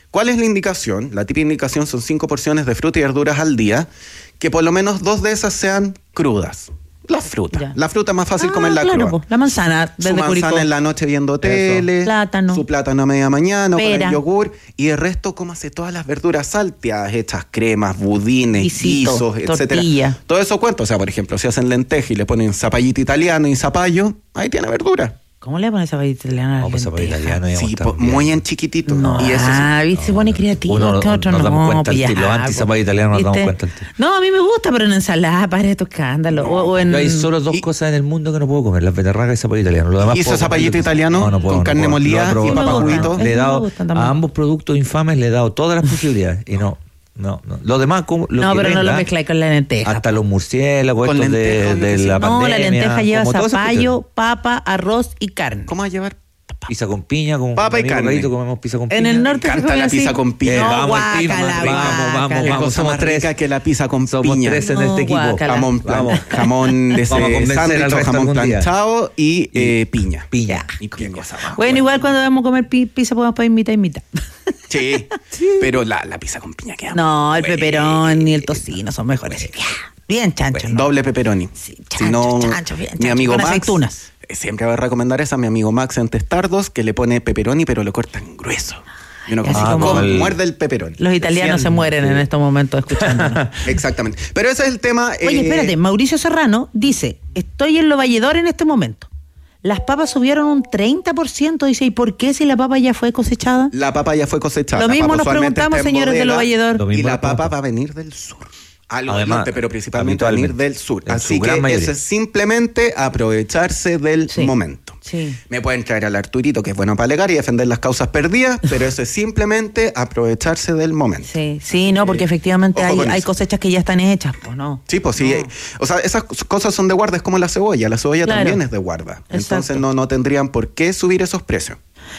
¿Cuál es la indicación? La típica indicación son 5 porciones de fruta y verduras al día, que por lo menos 2 de esas sean crudas. La fruta. Ya. La fruta es más fácil comerla claro, cruda. po. La manzana desde Su manzana Curicó. en la noche viendo tele, Plátano. su plátano a media mañana o con Pera. el yogur, y el resto cómase todas las verduras salteadas, hechas cremas, budines, Guisito, guisos, etcétera. tortilla. Todo eso cuenta. O sea, por ejemplo, si hacen lenteja y le ponen zapallito italiano y zapallo, ahí tiene verdura. ¿Cómo le pones zapallo italiano a la Pues zapallo lenteja? italiano, digamos, Sí, también. muy en chiquitito. No, Y eso sí. ¿viste? Se pone creativo. Uno este otro nos no. damos cuenta, pues los ya, anti-zapallo italiano nos damos ¿viste? cuenta al tiro. No, a mí me gusta, pero en ensalada, para estos escándalos. o en... Yo hay solo 2 cosas en el mundo que no puedo comer, las beterragas y zapallo italiano. Lo demás ¿Y ese puedo zapallito comer. italiano No puedo, con carne puedo. molida Lo he y probado. papa gusta. juguito? Ese Le he me dado gusta también. a ambos productos infames, le he dado todas las posibilidades y no. Lo demás, como lo No, que pero no venga, lo mezcláis con la lenteja. hasta los murciélagos, Con estos lentejas, de la No, pandemia. la lenteja lleva como todas esas zapallo, papa, arroz y carne. ¿Cómo va a llevar? Pizza con piña, con Papa y amigo carne. Caíto, comemos pizza con piña. En el norte Me encanta la pizza con piña. No, vamos, Tino, guácala, vamos, Qué vamos, cosa somos más 3. rica que la pizza con Somos piña. 3 en No, este equipo. guácala. Jamón, Vamos. jamón de Vamos a ese convencer al sándwich o resto jamón algún día. planchado y piña. Piña. Y qué cosa más Bueno, igual cuando vamos a comer pizza podemos pedir mitad y mitad. Sí, pero la pizza con piña queda No, el buena. peperón y el tocino son mejores. Bien chancho, ¿no? Doble pepperoni. Sí, Si no, chancho, bien mi chancho, amigo con Max, aceitunas. siempre voy a recomendar esa, mi amigo Max en Testardos, que le pone pepperoni, pero lo cortan grueso. Y uno Así como muerde el pepperoni. Los italianos se mueren en estos momentos escuchándonos. Exactamente. Pero ese es el tema. Oye, espérate, Mauricio Serrano dice, estoy en Lo Valledor en este momento. Las papas subieron un 30%, dice, ¿y por qué si la papa ya fue cosechada? La papa ya fue cosechada. Lo La mismo papa nos usualmente preguntamos, está en señores de Lo bodega, Valledor. Y la papa va a venir del sur. Algo del Además, norte, pero principalmente va a venir del sur. en Así su gran que mayoría. eso es simplemente aprovecharse del momento. Sí. Me pueden traer al Arturito, que es bueno para alegar y defender las causas perdidas, pero eso es simplemente aprovecharse del momento. Sí, no, porque efectivamente Ojo con hay eso. cosechas que ya están hechas, pues no. Sí, pues sí. O sea, esas cosas son de guarda, es como la cebolla. La cebolla Claro. también es de guarda. Entonces Exacto. no tendrían por qué subir esos precios.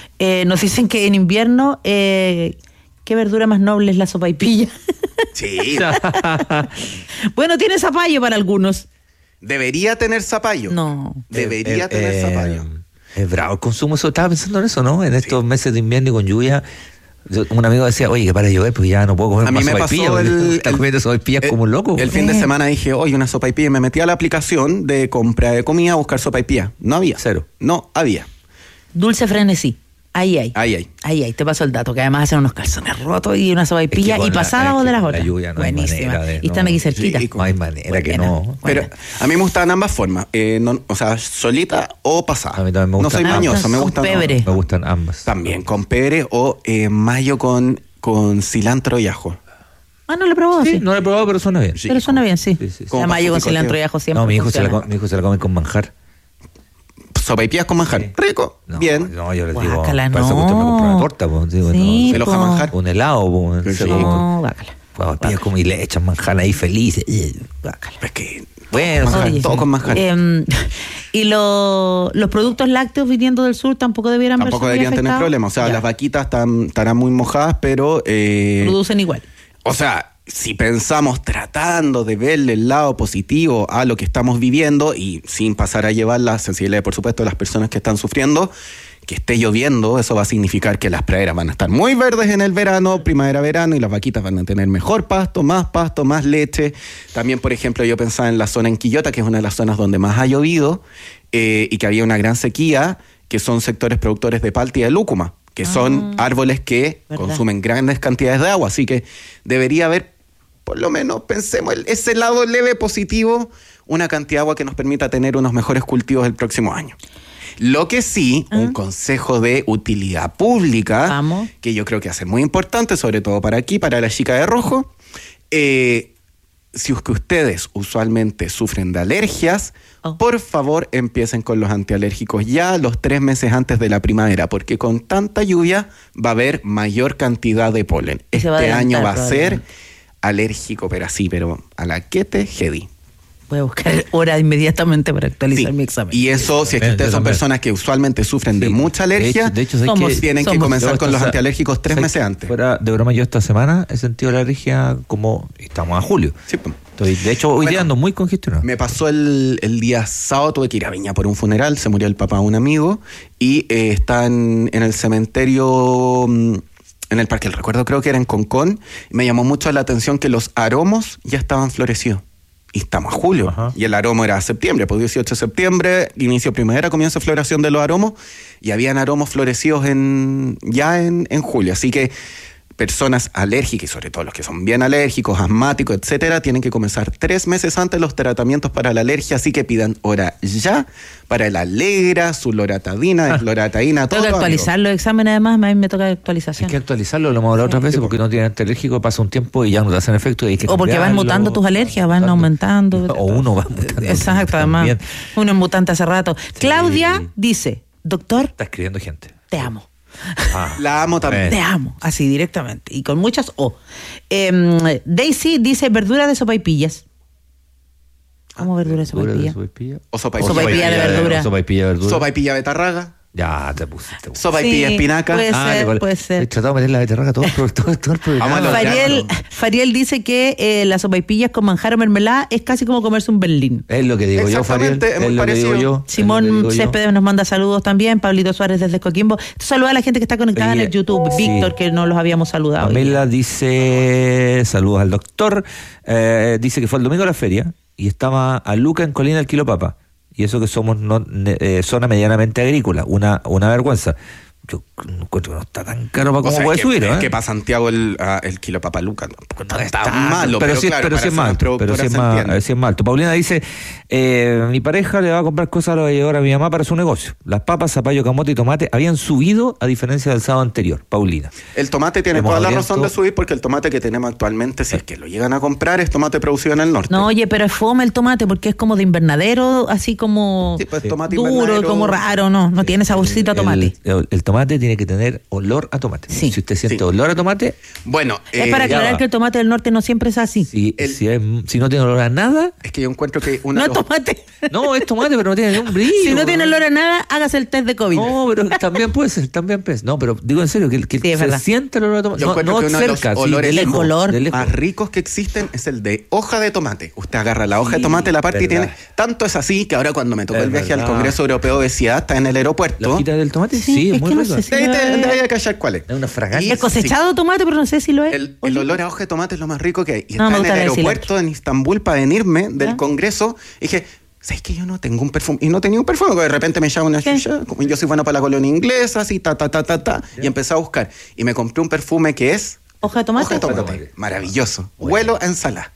Nos dicen que en invierno, ¿qué verdura más noble es la sopaipilla? Sí. Bueno, tiene zapallo para algunos. ¿Debería tener zapallo? No. Debería tener zapallo. Es bravo el consumo, eso estaba pensando en eso, ¿no? En estos meses de invierno y con lluvia. Un amigo decía, oye, que para de llover, pues ya no puedo comer A mí más me sopaipilla, pasó porque está comiendo sopaipillas como un loco. El fin de semana dije, oye, una sopaipilla. Y me metí a la aplicación de compra de comida a buscar sopaipilla. No había. Cero. No había. Dulce frenesí. Ahí hay. Ahí, te paso el dato, que además hacen unos calzones rotos y una sopaipilla Es que y con pasadas es de que las con horas. La lluvia no hay Buenísima. manera de- Y están no. aquí cerquita. Sí, no hay manera que no. Pero a mí me gustan ambas formas. O sea, solita o pasada. A mí también me No gustan soy mañoso, ambas. me Con gustan pebre. Me gustan ambas. también con pebre o mayo con cilantro y ajo. Ah, no lo he probado, sí. No lo he probado, pero suena bien. Pero suena bien, sí. Como La mayo con para cilantro y picoteo. ajo siempre No, mi hijo funciona. se la come con manjar. Sopaipillas con manjar. Rico. Bien. No, yo les digo, Guácala, para eso que usted me compra una torta, pues, digo, Sí, no, ¿Se lo deja po. manjar? un helado, pues, Sí. No, guácala. Pues, como y le echan manjar ahí felices. Guácala. Es que Bueno, manjar, Oye, todo con manjar. Y los productos lácteos viniendo del sur tampoco debieran Tampoco verse muy deberían tener afectados. problemas. O sea, Ya. las vaquitas estarán muy mojadas, pero... Producen igual. O sea, si pensamos tratando de verle el lado positivo a lo que estamos viviendo y sin pasar a llevar la sensibilidad, por supuesto, de las personas que están sufriendo, que esté lloviendo, eso va a significar que las praderas van a estar muy verdes en el verano, primavera-verano, y las vaquitas van a tener mejor pasto, más leche. También, por ejemplo, yo pensaba en la zona en Quillota, que es una de las zonas donde más ha llovido, y que había una gran sequía, que son sectores productores de palta y de lúcuma, que son árboles que ¿verdad? consumen grandes cantidades de agua. Así que debería haber, por lo menos pensemos, ese lado leve positivo, una cantidad de agua que nos permita tener unos mejores cultivos el próximo año. Lo que sí, un consejo de utilidad pública, que yo creo que hace muy importante, sobre todo para aquí, para la chica de rojo, si es que ustedes usualmente sufren de alergias, por favor empiecen con los antialérgicos ya los 3 meses antes de la primavera, porque con tanta lluvia va a haber mayor cantidad de polen. Y se va a Este año adelantar, va a ser probablemente. alérgico, pero así, pero a la quete, jedi. Voy a buscar hora inmediatamente para actualizar mi examen. Y eso, si es que ustedes son personas que usualmente sufren de mucha alergia, de hecho, ¿sabes qué? tienen que Yo comenzar con los esta- antialérgicos 3 ¿sabes meses qué? antes. Fuera de broma, yo esta semana he sentido la alergia como... Estamos a julio. De hecho, hoy día ando muy congestionado. Me pasó el día sábado, tuve que ir a Viña por un funeral, se murió el papá de un amigo, y están en el cementerio en el Parque del Recuerdo, creo que era en Concón, y me llamó mucho la atención que los aromos ya estaban florecidos. Y estamos a julio, y el aromo era septiembre, pues 18 de septiembre, inicio primavera, comienzo de floración de los aromos, y habían aromos florecidos ya en julio. Así que personas alérgicas, y sobre todo los que son bien alérgicos, asmáticos, etcétera, tienen que comenzar 3 meses antes los tratamientos para la alergia, así que pidan hora ya para el Alegra, su loratadina, desloratadina, todo. Tengo que actualizar los exámenes, además, a mí me toca actualización. Hay que actualizarlo, lo hemos hablado otras veces, porque no tiene alérgico, pasa un tiempo y ya no te hacen efecto. Y hay que o porque van mutando tus alergias, van aumentando. O uno va mutando. Exacto, además. Uno es mutante hace rato. Sí. Claudia dice, doctor. Está escribiendo gente. Te amo. La amo también. Te amo, así directamente. Y con muchas O. Daisy dice verdura de sopaipillas. ¿Cómo verdura de sopaipilla? O sopaipilla de verdura. Sopaipilla de verdura. Sopaipilla betarraga. Ya te pusiste. Sopaipilla espinaca. Puede ser. He tratado de meter la betarraga todo el programa. Fariel dice que la sopaipilla con manjar o mermelada es casi como comerse un berlín. Es lo que digo yo, Fariel. Es muy parecido. Simón Céspedes nos manda saludos también. Pablito Suárez desde Coquimbo. Saluda a la gente que está conectada en el YouTube. Víctor, que no los habíamos saludado. Pamela dice saludos al doctor. Dice que fue el domingo a la feria y estaba a Luca en Colina el kilo papa. Y eso que somos zona medianamente agrícola, una vergüenza. Yo encuentro que no está tan caro para cómo puede subir, ¿eh? Es que para Santiago el kilo papa Luca no está malo, pero sí es malo. Paulina dice, mi pareja le va a comprar cosas a lo que llevar a mi mamá para su negocio. Las papas, zapallo, camote y tomate habían subido a diferencia del sábado anterior. Paulina. El tomate tiene toda la razón de subir, porque el tomate que tenemos actualmente, si es que lo llegan a comprar, es tomate producido en el norte. No, oye, pero es fome el tomate porque es como de invernadero, así como tomate duro, como raro, no tiene saborcito a tomate. El tomate tiene que tener olor a tomate. Sí. Si usted siente olor a tomate, bueno, es para aclarar que el tomate del norte no siempre es así. Si no tiene olor a nada, es que yo encuentro que no es tomate. No, es tomate, pero no tiene ningún brillo. Si no tiene olor a nada, hágase el test de COVID. No, pero también puede ser, No, pero digo en serio, que se siente el olor a tomate. Yo encuentro que uno cerca, de los olores de lejos. más ricos que existen es el de hoja de tomate. Usted agarra la hoja de tomate, la parte y tiene. Tanto es así que ahora cuando me tocó el viaje al Congreso Europeo de Obesidad, está en el aeropuerto. ¿La hojita del tomate? Sí, es muy rico. Te voy a callar cuál es. Es una fragancia. Es cosechado tomate, pero no sé si lo es. El olor a hoja de tomate es lo más rico que hay. Y está en el aeropuerto en Istambul para venirme del Congreso. Y dije, ¿sabes que yo no tengo un perfume? Y no tenía un perfume, porque de repente me llama una chucha, como yo soy bueno para la colonia inglesa, así, y empecé a buscar. Y me compré un perfume que es ¿hoja de tomate? Maravilloso. Huelo a ensalada.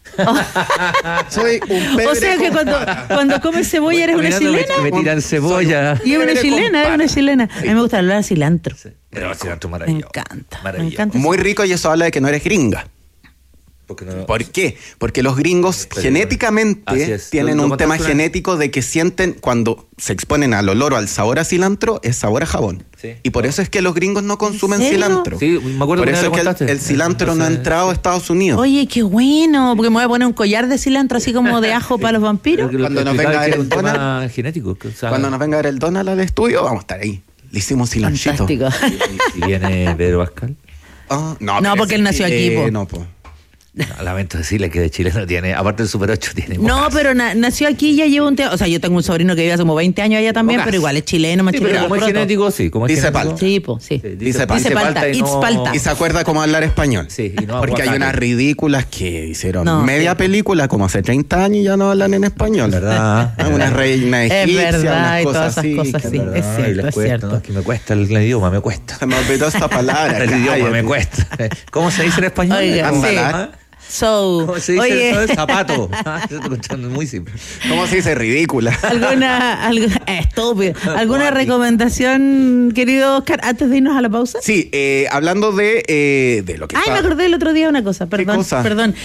Soy un pebre. O sea que cuando comes cebolla eres una chilena. Me tiran cebolla. Y es una chilena. A mí me gusta hablar de cilantro. Pero el cilantro me encanta. Muy rico, y eso habla de que no eres gringa. ¿Por qué? Porque los gringos genéticamente tienen un tema genético de que sienten, cuando se exponen al olor o al sabor a cilantro, es sabor a jabón. Sí. Y por eso es que los gringos no consumen cilantro. Sí, me acuerdo. Por eso es que el cilantro no ha entrado a Estados Unidos. Oye, qué bueno, porque me voy a poner un collar de cilantro así como de ajo para los vampiros. Cuando nos venga a ver el Donald, genético. Cuando nos venga a ver el Donald al estudio, vamos a estar ahí. Le hicimos cilanchito. Fantástico. ¿Y viene Pedro Pascal? No, porque él nació aquí. No, pues. No, lamento decirle que de Chile no tiene, aparte del Super 8 tiene bocas. No, pero nació aquí y ya lleva un o sea, yo tengo un sobrino que vive hace como 20 años allá también, pero igual es chileno, más chileno. Pero como es genético, sí. Dice palta. Sí, pues, sí. Dice palta. Y se acuerda cómo hablar español. Sí, y no porque hay unas ridículas que hicieron media película como hace 30 años y ya no hablan en español, ¿verdad? Una reina egipcia, es verdad, unas cosas así. Es cierto, es cierto. Que me cuesta el idioma, me cuesta. Se me olvidó esta palabra. El idioma me cuesta. ¿Cómo se dice en español? ¿Cómo se dice eso de zapato? Muy simple. ¿Cómo se dice ridícula? Estúpido. ¿Alguna recomendación, querido Oscar, antes de irnos a la pausa? Sí, hablando de lo que me acordé el otro día de una cosa. Perdón.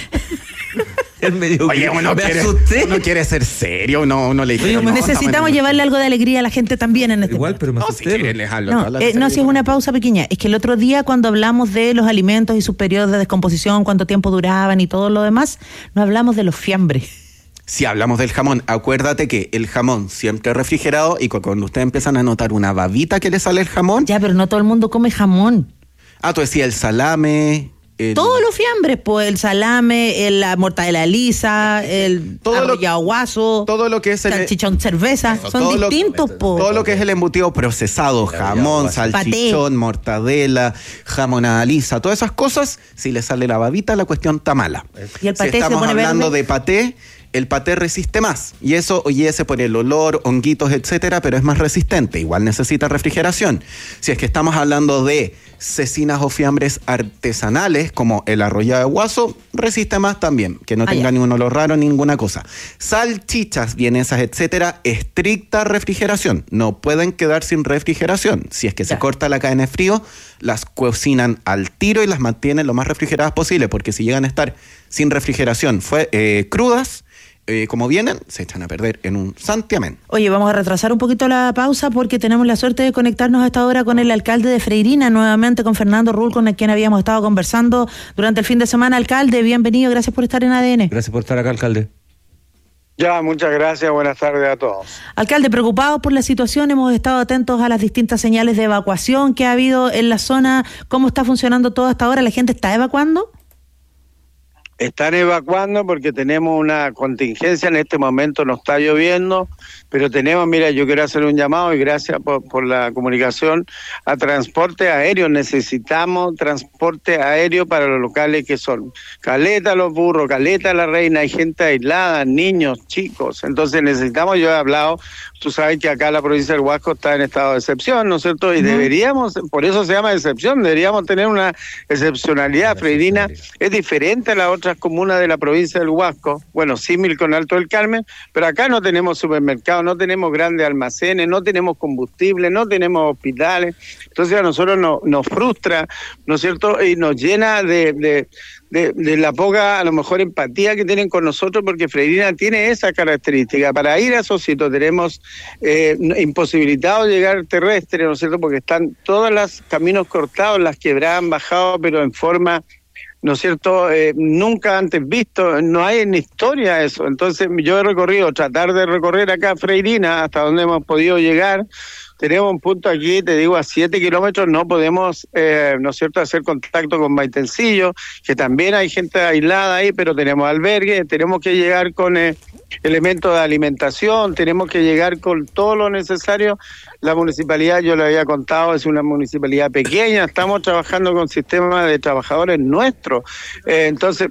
Oye, uno quiere ser serio, uno le dice. Necesitamos llevarle algo de alegría a la gente también en este igual, pero me asusté. Si es una pausa pequeña. Es que el otro día, cuando hablamos de los alimentos y sus periodos de descomposición, cuánto tiempo duraban y todo lo demás, no hablamos de los fiambres. Si hablamos del jamón, acuérdate que el jamón siempre refrigerado, y cuando ustedes empiezan a notar una babita que le sale el jamón. Ya, pero no todo el mundo come jamón. Tú decías el salame, todos los fiambres, pues el salame, la mortadela lisa, el arrollado guaso, todo lo que es salchichón cerveza, son distintos, todo lo que es el embutido procesado, jamón, salchichón, mortadela, jamonada lisa, todas esas cosas, si le sale la babita, la cuestión está mala. ¿Y el paté si estamos se pone hablando verde? de paté, el paté resiste más. Y eso, ese por el olor, honguitos, etcétera, pero es más resistente. Igual necesita refrigeración. Si es que estamos hablando de cecinas o fiambres artesanales, como el arrollado de guaso, resiste más también. Que no tenga ningún olor raro, ninguna cosa. Salchichas, vienesas, etcétera, estricta refrigeración. No pueden quedar sin refrigeración. Si es que se corta la cadena de frío, las cocinan al tiro y las mantienen lo más refrigeradas posible, porque si llegan a estar sin refrigeración crudas, como vienen, se echan a perder en un santiamén. Oye, vamos a retrasar un poquito la pausa porque tenemos la suerte de conectarnos a esta hora con el alcalde de Freirina, nuevamente con Fernando Rull, con el quien habíamos estado conversando durante el fin de semana. Alcalde, bienvenido, gracias por estar en ADN. Gracias por estar acá, alcalde. Ya, muchas gracias, buenas tardes a todos. Alcalde, preocupados por la situación, hemos estado atentos a las distintas señales de evacuación que ha habido en la zona. ¿Cómo está funcionando todo hasta ahora? ¿La gente está evacuando? Están evacuando porque tenemos una contingencia, en este momento no está lloviendo, pero tenemos, mira, yo quiero hacer un llamado y gracias por la comunicación, a transporte aéreo. Necesitamos transporte aéreo para los locales que son Caleta Los Burros, Caleta La Reina, hay gente aislada, niños, chicos, entonces necesitamos, yo he hablado, tú sabes que acá la provincia del Huasco está en estado de excepción, ¿no es cierto? Y deberíamos, por eso se llama excepción, deberíamos tener una excepcionalidad. Freirina es diferente a las otras comunas de la provincia del Huasco, bueno, símil con Alto del Carmen, pero acá no tenemos supermercados, no tenemos grandes almacenes, no tenemos combustible, no tenemos hospitales, entonces a nosotros nos frustra, ¿no es cierto? Y nos llena de la poca, a lo mejor, empatía que tienen con nosotros, porque Freirina tiene esa característica. Para ir a Sosito tenemos imposibilitado llegar terrestre, ¿no es cierto?, porque están todos los caminos cortados, las quebradas han bajado, pero en forma, ¿no es cierto?, nunca antes visto, no hay en historia eso. Entonces yo he recorrido, tratar de recorrer acá Freirina hasta donde hemos podido llegar. Tenemos un punto aquí, te digo, a 7 kilómetros no podemos, ¿no es cierto?, hacer contacto con Maitencillo, que también hay gente aislada ahí, pero tenemos albergue, tenemos que llegar con elementos de alimentación, tenemos que llegar con todo lo necesario. La municipalidad, yo le había contado, es una municipalidad pequeña, estamos trabajando con sistemas de trabajadores nuestros, entonces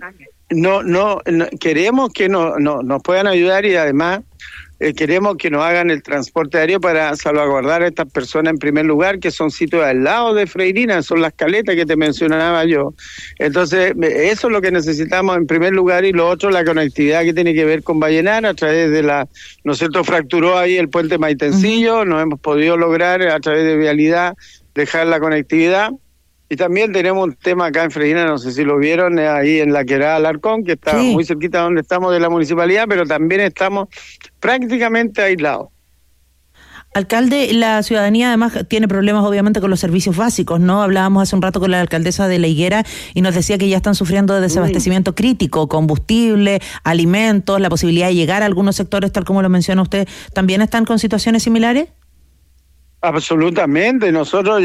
no queremos que nos puedan ayudar y además queremos que nos hagan el transporte aéreo para salvaguardar a estas personas en primer lugar, que son sitios al lado de Freirina, son las caletas que te mencionaba yo. Entonces, eso es lo que necesitamos en primer lugar, y lo otro, la conectividad que tiene que ver con Vallenar, a través de ¿no es cierto?, fracturó ahí el puente Maitencillo, no hemos podido lograr a través de vialidad dejar la conectividad. Y también tenemos un tema acá en Freirina, no sé si lo vieron, ahí en la Quebrada Alarcón, que está muy cerquita donde estamos de la municipalidad, pero también estamos prácticamente aislados. Alcalde, la ciudadanía además tiene problemas obviamente con los servicios básicos, ¿no? Hablábamos hace un rato con la alcaldesa de La Higuera y nos decía que ya están sufriendo de desabastecimiento crítico, combustible, alimentos, la posibilidad de llegar a algunos sectores, tal como lo menciona usted. ¿También están con situaciones similares? Absolutamente. Nosotros,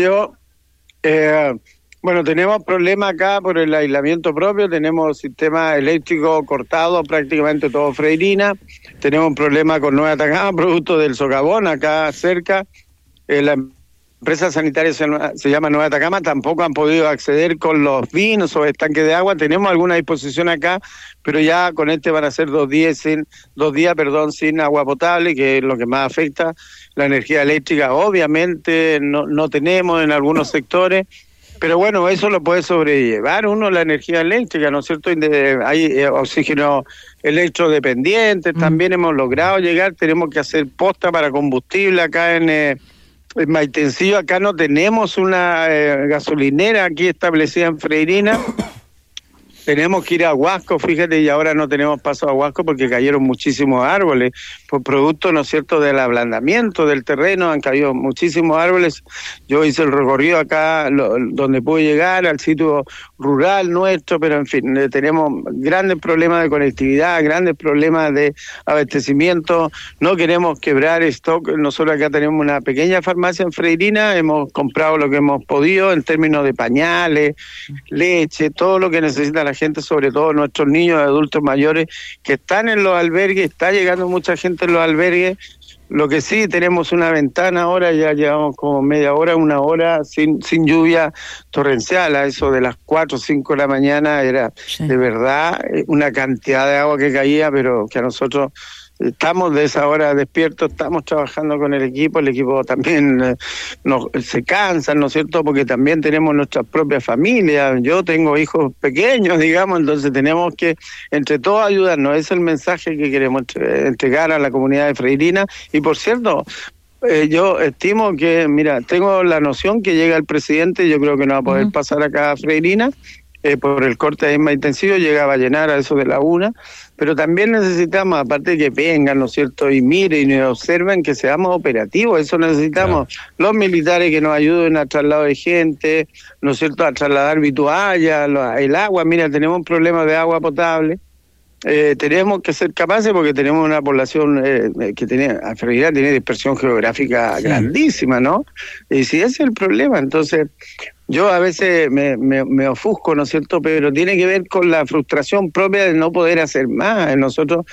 bueno, tenemos problemas acá por el aislamiento propio, tenemos sistema eléctrico cortado prácticamente todo Freirina, tenemos un problema con Nueva Atacama, producto del socavón acá cerca, la empresa sanitaria se llama Nueva Atacama, tampoco han podido acceder con los vinos o estanques de agua, tenemos alguna disposición acá, pero ya con van a ser 2 días sin agua potable, que es lo que más afecta. La energía eléctrica obviamente no tenemos en algunos sectores, pero bueno, eso lo puede sobrellevar uno, la energía eléctrica, ¿no es cierto? Hay oxígeno electrodependiente, también hemos logrado llegar, tenemos que hacer posta para combustible acá en Maitencillo. Acá no tenemos una gasolinera aquí establecida en Freirina, Tenemos que ir a Huasco, fíjate, y ahora no tenemos paso a Huasco porque cayeron muchísimos árboles, por producto, ¿no es cierto?, del ablandamiento del terreno, han caído muchísimos árboles. Yo hice el recorrido acá, donde pude llegar, al sitio rural nuestro, pero en fin, tenemos grandes problemas de conectividad, grandes problemas de abastecimiento, no queremos quebrar stock. Nosotros acá tenemos una pequeña farmacia en Freirina, hemos comprado lo que hemos podido en términos de pañales, leche, todo lo que necesita la gente, sobre todo nuestros niños y adultos mayores que están en los albergues. Está llegando mucha gente en los albergues. Lo que sí, tenemos una ventana ahora, ya llevamos como media hora, una hora sin lluvia torrencial. A eso de las 4 o 5 de la mañana era de verdad una cantidad de agua que caía, pero que a nosotros estamos de esa hora despiertos, estamos trabajando con el equipo también se cansa, ¿no es cierto?, porque también tenemos nuestras propias familias. Yo tengo hijos pequeños, digamos, entonces tenemos que entre todos ayudarnos. Es el mensaje que queremos entregar a la comunidad de Freirina. Y por cierto, yo estimo que, mira, tengo la noción que llega el presidente, yo creo que no va a poder pasar acá a Freirina, por el corte de más intensivo, llegaba a llenar a eso de la 1, pero también necesitamos, aparte de que vengan, ¿no es cierto?, y miren y observen, que seamos operativos. Eso necesitamos, los militares que nos ayuden a trasladar de gente, ¿no es cierto?, a trasladar vitualla, el agua. Mira, tenemos un problema de agua potable. Tenemos que ser capaces, porque tenemos una población que Freirina tiene dispersión geográfica grandísima, ¿no? Y si ese es el problema, entonces yo a veces me ofusco, ¿no es cierto?, pero tiene que ver con la frustración propia de no poder hacer más. Nosotros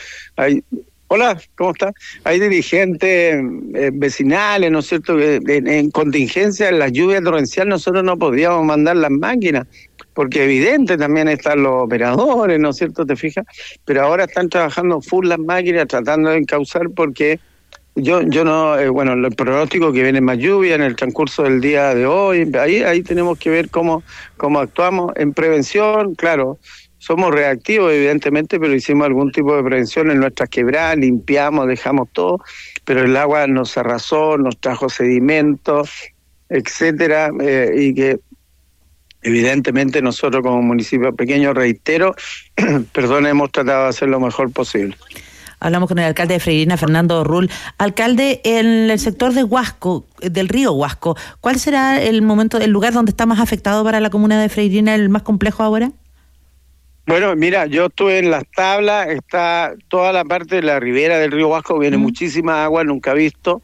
hola, ¿cómo está? Hay dirigentes vecinales, ¿no es cierto?, que en contingencia, en las lluvias torrenciales, nosotros no podíamos mandar las máquinas, porque evidente también están los operadores, ¿no es cierto?, te fijas, pero ahora están trabajando full las máquinas, tratando de encauzar, porque yo no, el pronóstico que viene más lluvia en el transcurso del día de hoy, ahí tenemos que ver cómo actuamos en prevención. Claro, somos reactivos evidentemente, pero hicimos algún tipo de prevención en nuestras quebradas, limpiamos, dejamos todo, pero el agua nos arrasó, nos trajo sedimentos, etcétera, y que evidentemente nosotros como municipio pequeño, reitero, hemos tratado de hacer lo mejor posible. Hablamos con el alcalde de Freirina, Fernando Rull. Alcalde, en el sector de Huasco, del río Huasco, ¿cuál será el lugar donde está más afectado para la comuna de Freirina, el más complejo ahora? Bueno, mira, yo estuve en las tablas, está toda la parte de la ribera del río Huasco, viene muchísima agua, nunca visto.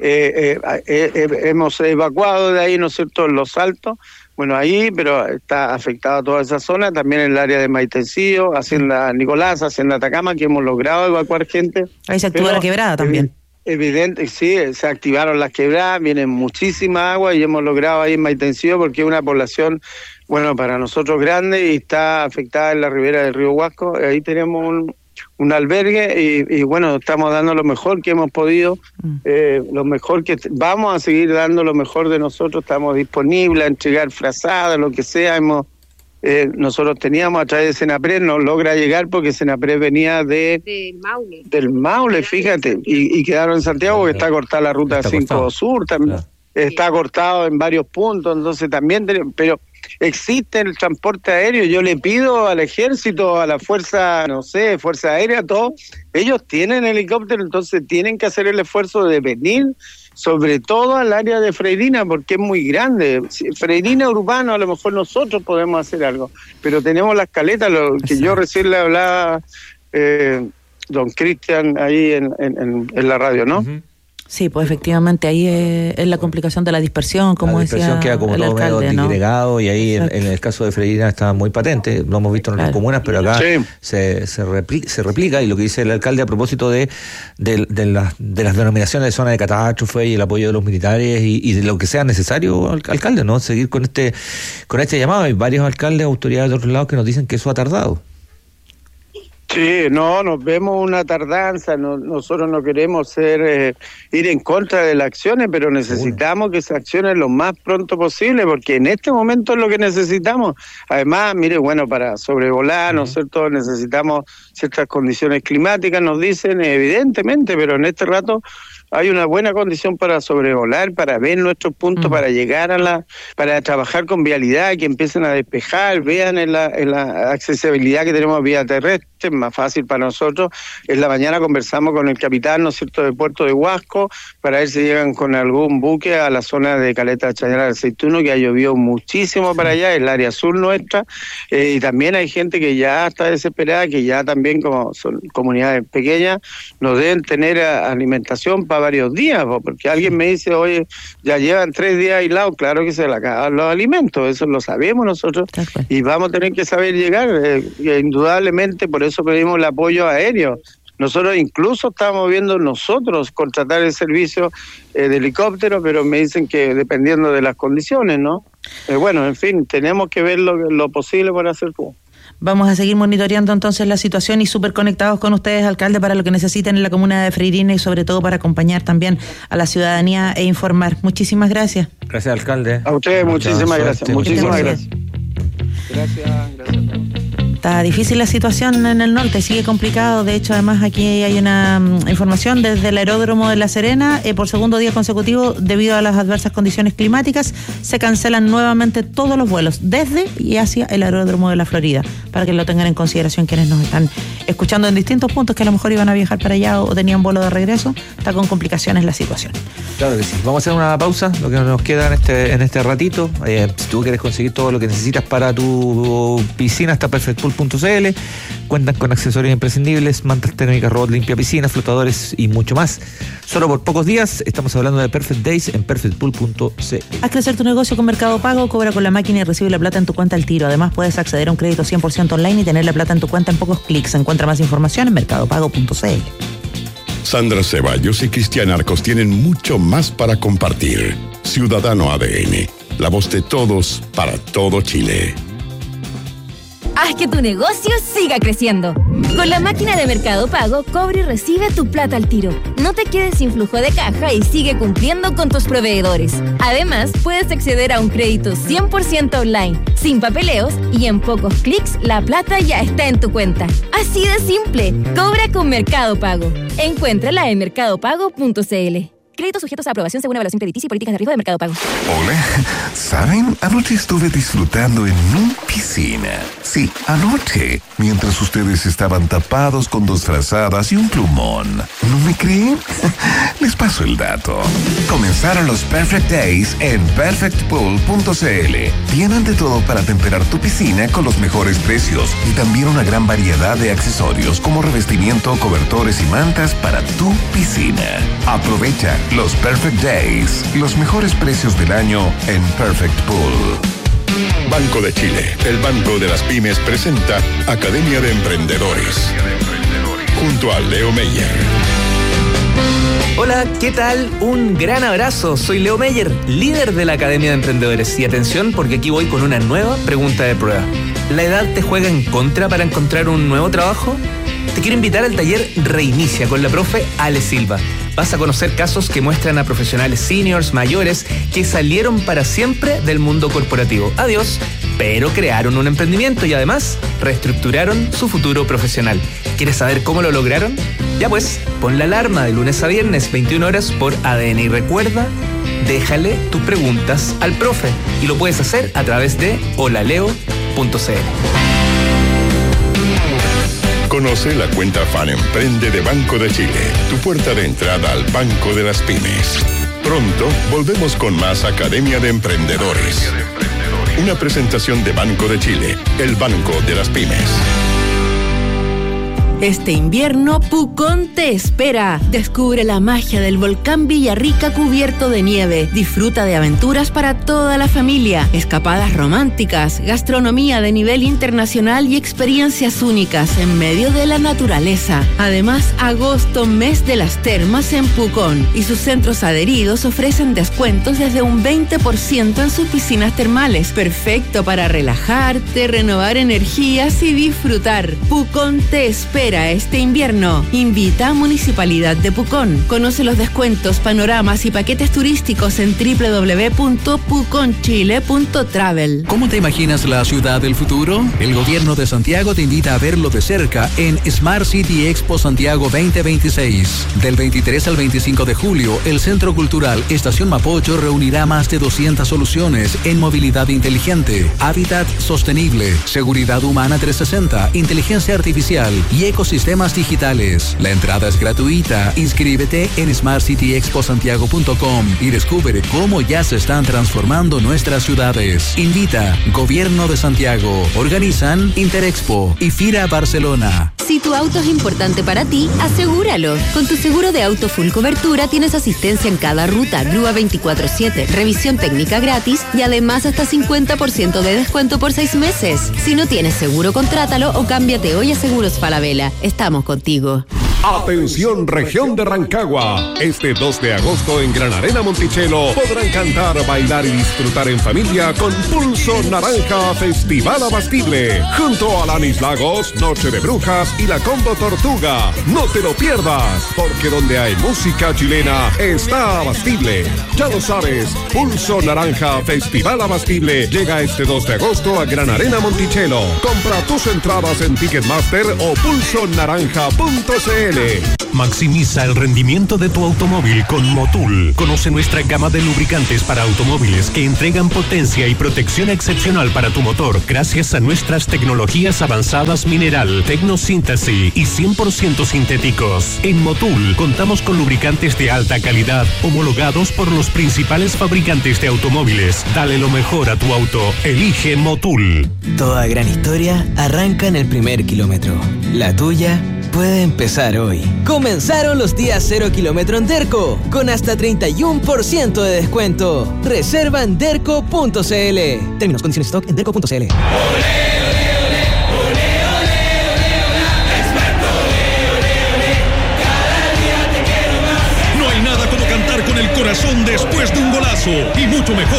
Hemos evacuado de ahí, ¿no es cierto?, Los Altos. Bueno, ahí, pero está afectada toda esa zona, también en el área de Maitencillo, Hacienda Nicolás, Hacienda Atacama, que hemos logrado evacuar gente. Ahí se activó la quebrada también. Evidente, sí, se activaron las quebradas, viene muchísima agua y hemos logrado ahí en Maitencillo, porque es una población, para nosotros grande, y está afectada en la ribera del río Huasco. Ahí tenemos un albergue y estamos dando lo mejor que hemos podido, lo mejor que vamos a seguir dando, lo mejor de nosotros. Estamos disponibles a entregar frazadas, lo que sea. Nosotros teníamos a través de Senapred, no logra llegar porque Senapred venía del Maule, fíjate, y quedaron en Santiago, porque está cortada la ruta 5 Sur también. Claro. Está cortado en varios puntos, entonces también, pero existe el transporte aéreo. Yo le pido al ejército, a la fuerza aérea, todo, ellos tienen helicóptero, entonces tienen que hacer el esfuerzo de venir, sobre todo al área de Freirina, porque es muy grande. Freirina urbano, a lo mejor nosotros podemos hacer algo, pero tenemos las caletas, lo que yo recién le hablaba don Cristian ahí en la radio, ¿no? Uh-huh. Sí, pues efectivamente ahí es la complicación de la dispersión, como decía el alcalde. La dispersión queda como todo medio disgregado, y ahí en el caso de Freirina está muy patente, lo hemos visto en otras comunas, pero acá se replica, y lo que dice el alcalde a propósito de las denominaciones de zona de catástrofe y el apoyo de los militares y de lo que sea necesario, alcalde, ¿no? Seguir con este llamado. Hay varios alcaldes, autoridades de otros lados que nos dicen que eso ha tardado. Sí, nos vemos una tardanza, nosotros no queremos ir en contra de las acciones, pero necesitamos que se accione lo más pronto posible, porque en este momento es lo que necesitamos. Además, para sobrevolar, ¿no es cierto?, necesitamos ciertas condiciones climáticas, nos dicen, evidentemente, pero en este rato hay una buena condición para sobrevolar, para ver nuestros puntos, para llegar para trabajar con vialidad, que empiecen a despejar, vean en la accesibilidad que tenemos vía terrestre, es más fácil para nosotros. En la mañana conversamos con el capitán, ¿no es cierto?, de Puerto de Huasco, para ver si llegan con algún buque a la zona de Caleta Chañar del Aceituno, que ha llovido muchísimo para allá, el área sur nuestra, y también hay gente que ya está desesperada, que ya también, como son comunidades pequeñas, nos deben tener alimentación para varios días, porque alguien me dice, oye, ya llevan 3 días aislados, claro que se le acaban los alimentos, eso lo sabemos nosotros, y vamos a tener que saber llegar, indudablemente, por eso pedimos el apoyo aéreo. Nosotros incluso estamos viendo nosotros contratar el servicio de helicóptero, pero me dicen que dependiendo de las condiciones, ¿no? Bueno, en fin, tenemos que ver lo posible para hacer todo. Vamos a seguir monitoreando entonces la situación y súper conectados con ustedes, alcalde, para lo que necesiten en la comuna de Freirina y sobre todo para acompañar también a la ciudadanía e informar. Muchísimas gracias. Gracias, alcalde. A ustedes muchísimas gracias. Muchísimas gracias. Gracias. Está difícil la situación en el norte, sigue complicado. De hecho, además aquí hay una información desde el aeródromo de La Serena. Por segundo día consecutivo, debido a las adversas condiciones climáticas, se cancelan nuevamente todos los vuelos desde y hacia el aeródromo de La Florida, para que lo tengan en consideración quienes nos están escuchando en distintos puntos que a lo mejor iban a viajar para allá o tenían vuelo de regreso. Está con complicaciones la situación. Claro que sí. Vamos a hacer una pausa, lo que nos queda en este ratito. Si tú quieres conseguir todo lo que necesitas para tu piscina, está perfectpool.cl. Cuentan con accesorios imprescindibles, mantas térmicas, robot limpia piscina, flotadores y mucho más. Solo por pocos días estamos hablando de Perfect Days en perfectpool.cl. Haz crecer tu negocio con Mercado Pago, cobra con la máquina y recibe la plata en tu cuenta al tiro. Además, puedes acceder a un crédito 100% online y tener la plata en tu cuenta en pocos clics. Encuentra más información en mercadopago.cl. Sandra Ceballos y Cristian Arcos tienen mucho más para compartir. Ciudadano ADN, la voz de todos para todo Chile. Haz que tu negocio siga creciendo. Con la máquina de Mercado Pago, cobra y recibe tu plata al tiro. No te quedes sin flujo de caja y sigue cumpliendo con tus proveedores. Además, puedes acceder a un crédito 100% online, sin papeleos, y en pocos clics la plata ya está en tu cuenta. Así de simple. Cobra con Mercado Pago. Encuéntrala en mercadopago.cl. Créditos sujetos a aprobación según evaluación crediticia y políticas de riesgo de Mercado Pago. Hola, ¿saben? Anoche estuve disfrutando en mi piscina. Sí, anoche, mientras ustedes estaban tapados con 2 frazadas y un plumón. ¿No me creen? Les paso el dato. Comenzaron los Perfect Days en perfectpool.cl. Tienen de todo para temperar tu piscina con los mejores precios y también una gran variedad de accesorios como revestimiento, cobertores y mantas para tu piscina. Aprovecha los Perfect Days, los mejores precios del año en Perfect Pool. Banco de Chile, el banco de las pymes, presenta Academia de Emprendedores, junto a Leo Meyer. Hola, ¿qué tal? Un gran abrazo. Soy Leo Meyer, líder de la Academia de Emprendedores. Y atención, porque aquí voy con una nueva pregunta de prueba. ¿La edad te juega en contra para encontrar un nuevo trabajo? Te quiero invitar al taller Reinicia con la profe Ale Silva. Vas a conocer casos que muestran a profesionales seniors, mayores, que salieron para siempre del mundo corporativo. Adiós, pero crearon un emprendimiento y además reestructuraron su futuro profesional. ¿Quieres saber cómo lo lograron? Ya pues, pon la alarma de lunes a viernes, 21 horas por ADN. Y recuerda, déjale tus preguntas al profe. Y lo puedes hacer a través de holaleo.cl. Conoce la cuenta Fan Emprende de Banco de Chile, tu puerta de entrada al Banco de las Pymes. Pronto volvemos con más Academia de Emprendedores. Una presentación de Banco de Chile, el Banco de las Pymes. Este invierno, Pucón te espera. Descubre la magia del volcán Villarrica cubierto de nieve. Disfruta de aventuras para toda la familia, escapadas románticas, gastronomía de nivel internacional y experiencias únicas en medio de la naturaleza. Además, agosto, mes de las termas en Pucón, y sus centros adheridos ofrecen descuentos desde un 20% en sus piscinas termales. Perfecto para relajarte, renovar energías y disfrutar. Pucón te espera. espera este invierno? Invita a Municipalidad de Pucón. Conoce los descuentos, panoramas y paquetes turísticos en www.puconchile.travel. ¿Cómo te imaginas la ciudad del futuro? El gobierno de Santiago te invita a verlo de cerca en Smart City Expo Santiago 2026. Del 23 al 25 de julio, el Centro Cultural Estación Mapocho reunirá más de 200 soluciones en movilidad inteligente, hábitat sostenible, seguridad humana 360, inteligencia artificial y ecosistemas digitales. La entrada es gratuita. Inscríbete en smartcityexposantiago.com y descubre cómo ya se están transformando nuestras ciudades. Invita Gobierno de Santiago. Organizan Interexpo y FIRA Barcelona. Si tu auto es importante para ti, asegúralo. Con tu seguro de auto full cobertura tienes asistencia en cada ruta, grúa 24/7, revisión técnica gratis y además hasta 50% de descuento por 6 meses. Si no tienes seguro, contrátalo o cámbiate hoy a Seguros Falabella. Estamos contigo. Atención región de Rancagua. Este 2 de agosto en Gran Arena Monticello podrán cantar, bailar y disfrutar en familia con Pulso Naranja Festival Abastible. Junto a Lanis Lagos, Noche de Brujas y la Combo Tortuga. No te lo pierdas, porque donde hay música chilena está Abastible. Ya lo sabes, Pulso Naranja Festival Abastible llega este 2 de agosto a Gran Arena Monticello. Compra tus entradas en Ticketmaster o pulsonaranja.cl. Maximiza el rendimiento de tu automóvil con Motul. Conoce nuestra gama de lubricantes para automóviles que entregan potencia y protección excepcional para tu motor gracias a nuestras tecnologías avanzadas mineral, tecnosíntesis y 100% sintéticos. En Motul contamos con lubricantes de alta calidad homologados por los principales fabricantes de automóviles. Dale lo mejor a tu auto. Elige Motul. Toda gran historia arranca en el primer kilómetro. La tuya puede empezar hoy. Comenzaron los días 0 kilómetro en Derco, con hasta 31% de descuento. Reserva en derco.cl. Términos, condiciones, stock en derco.cl.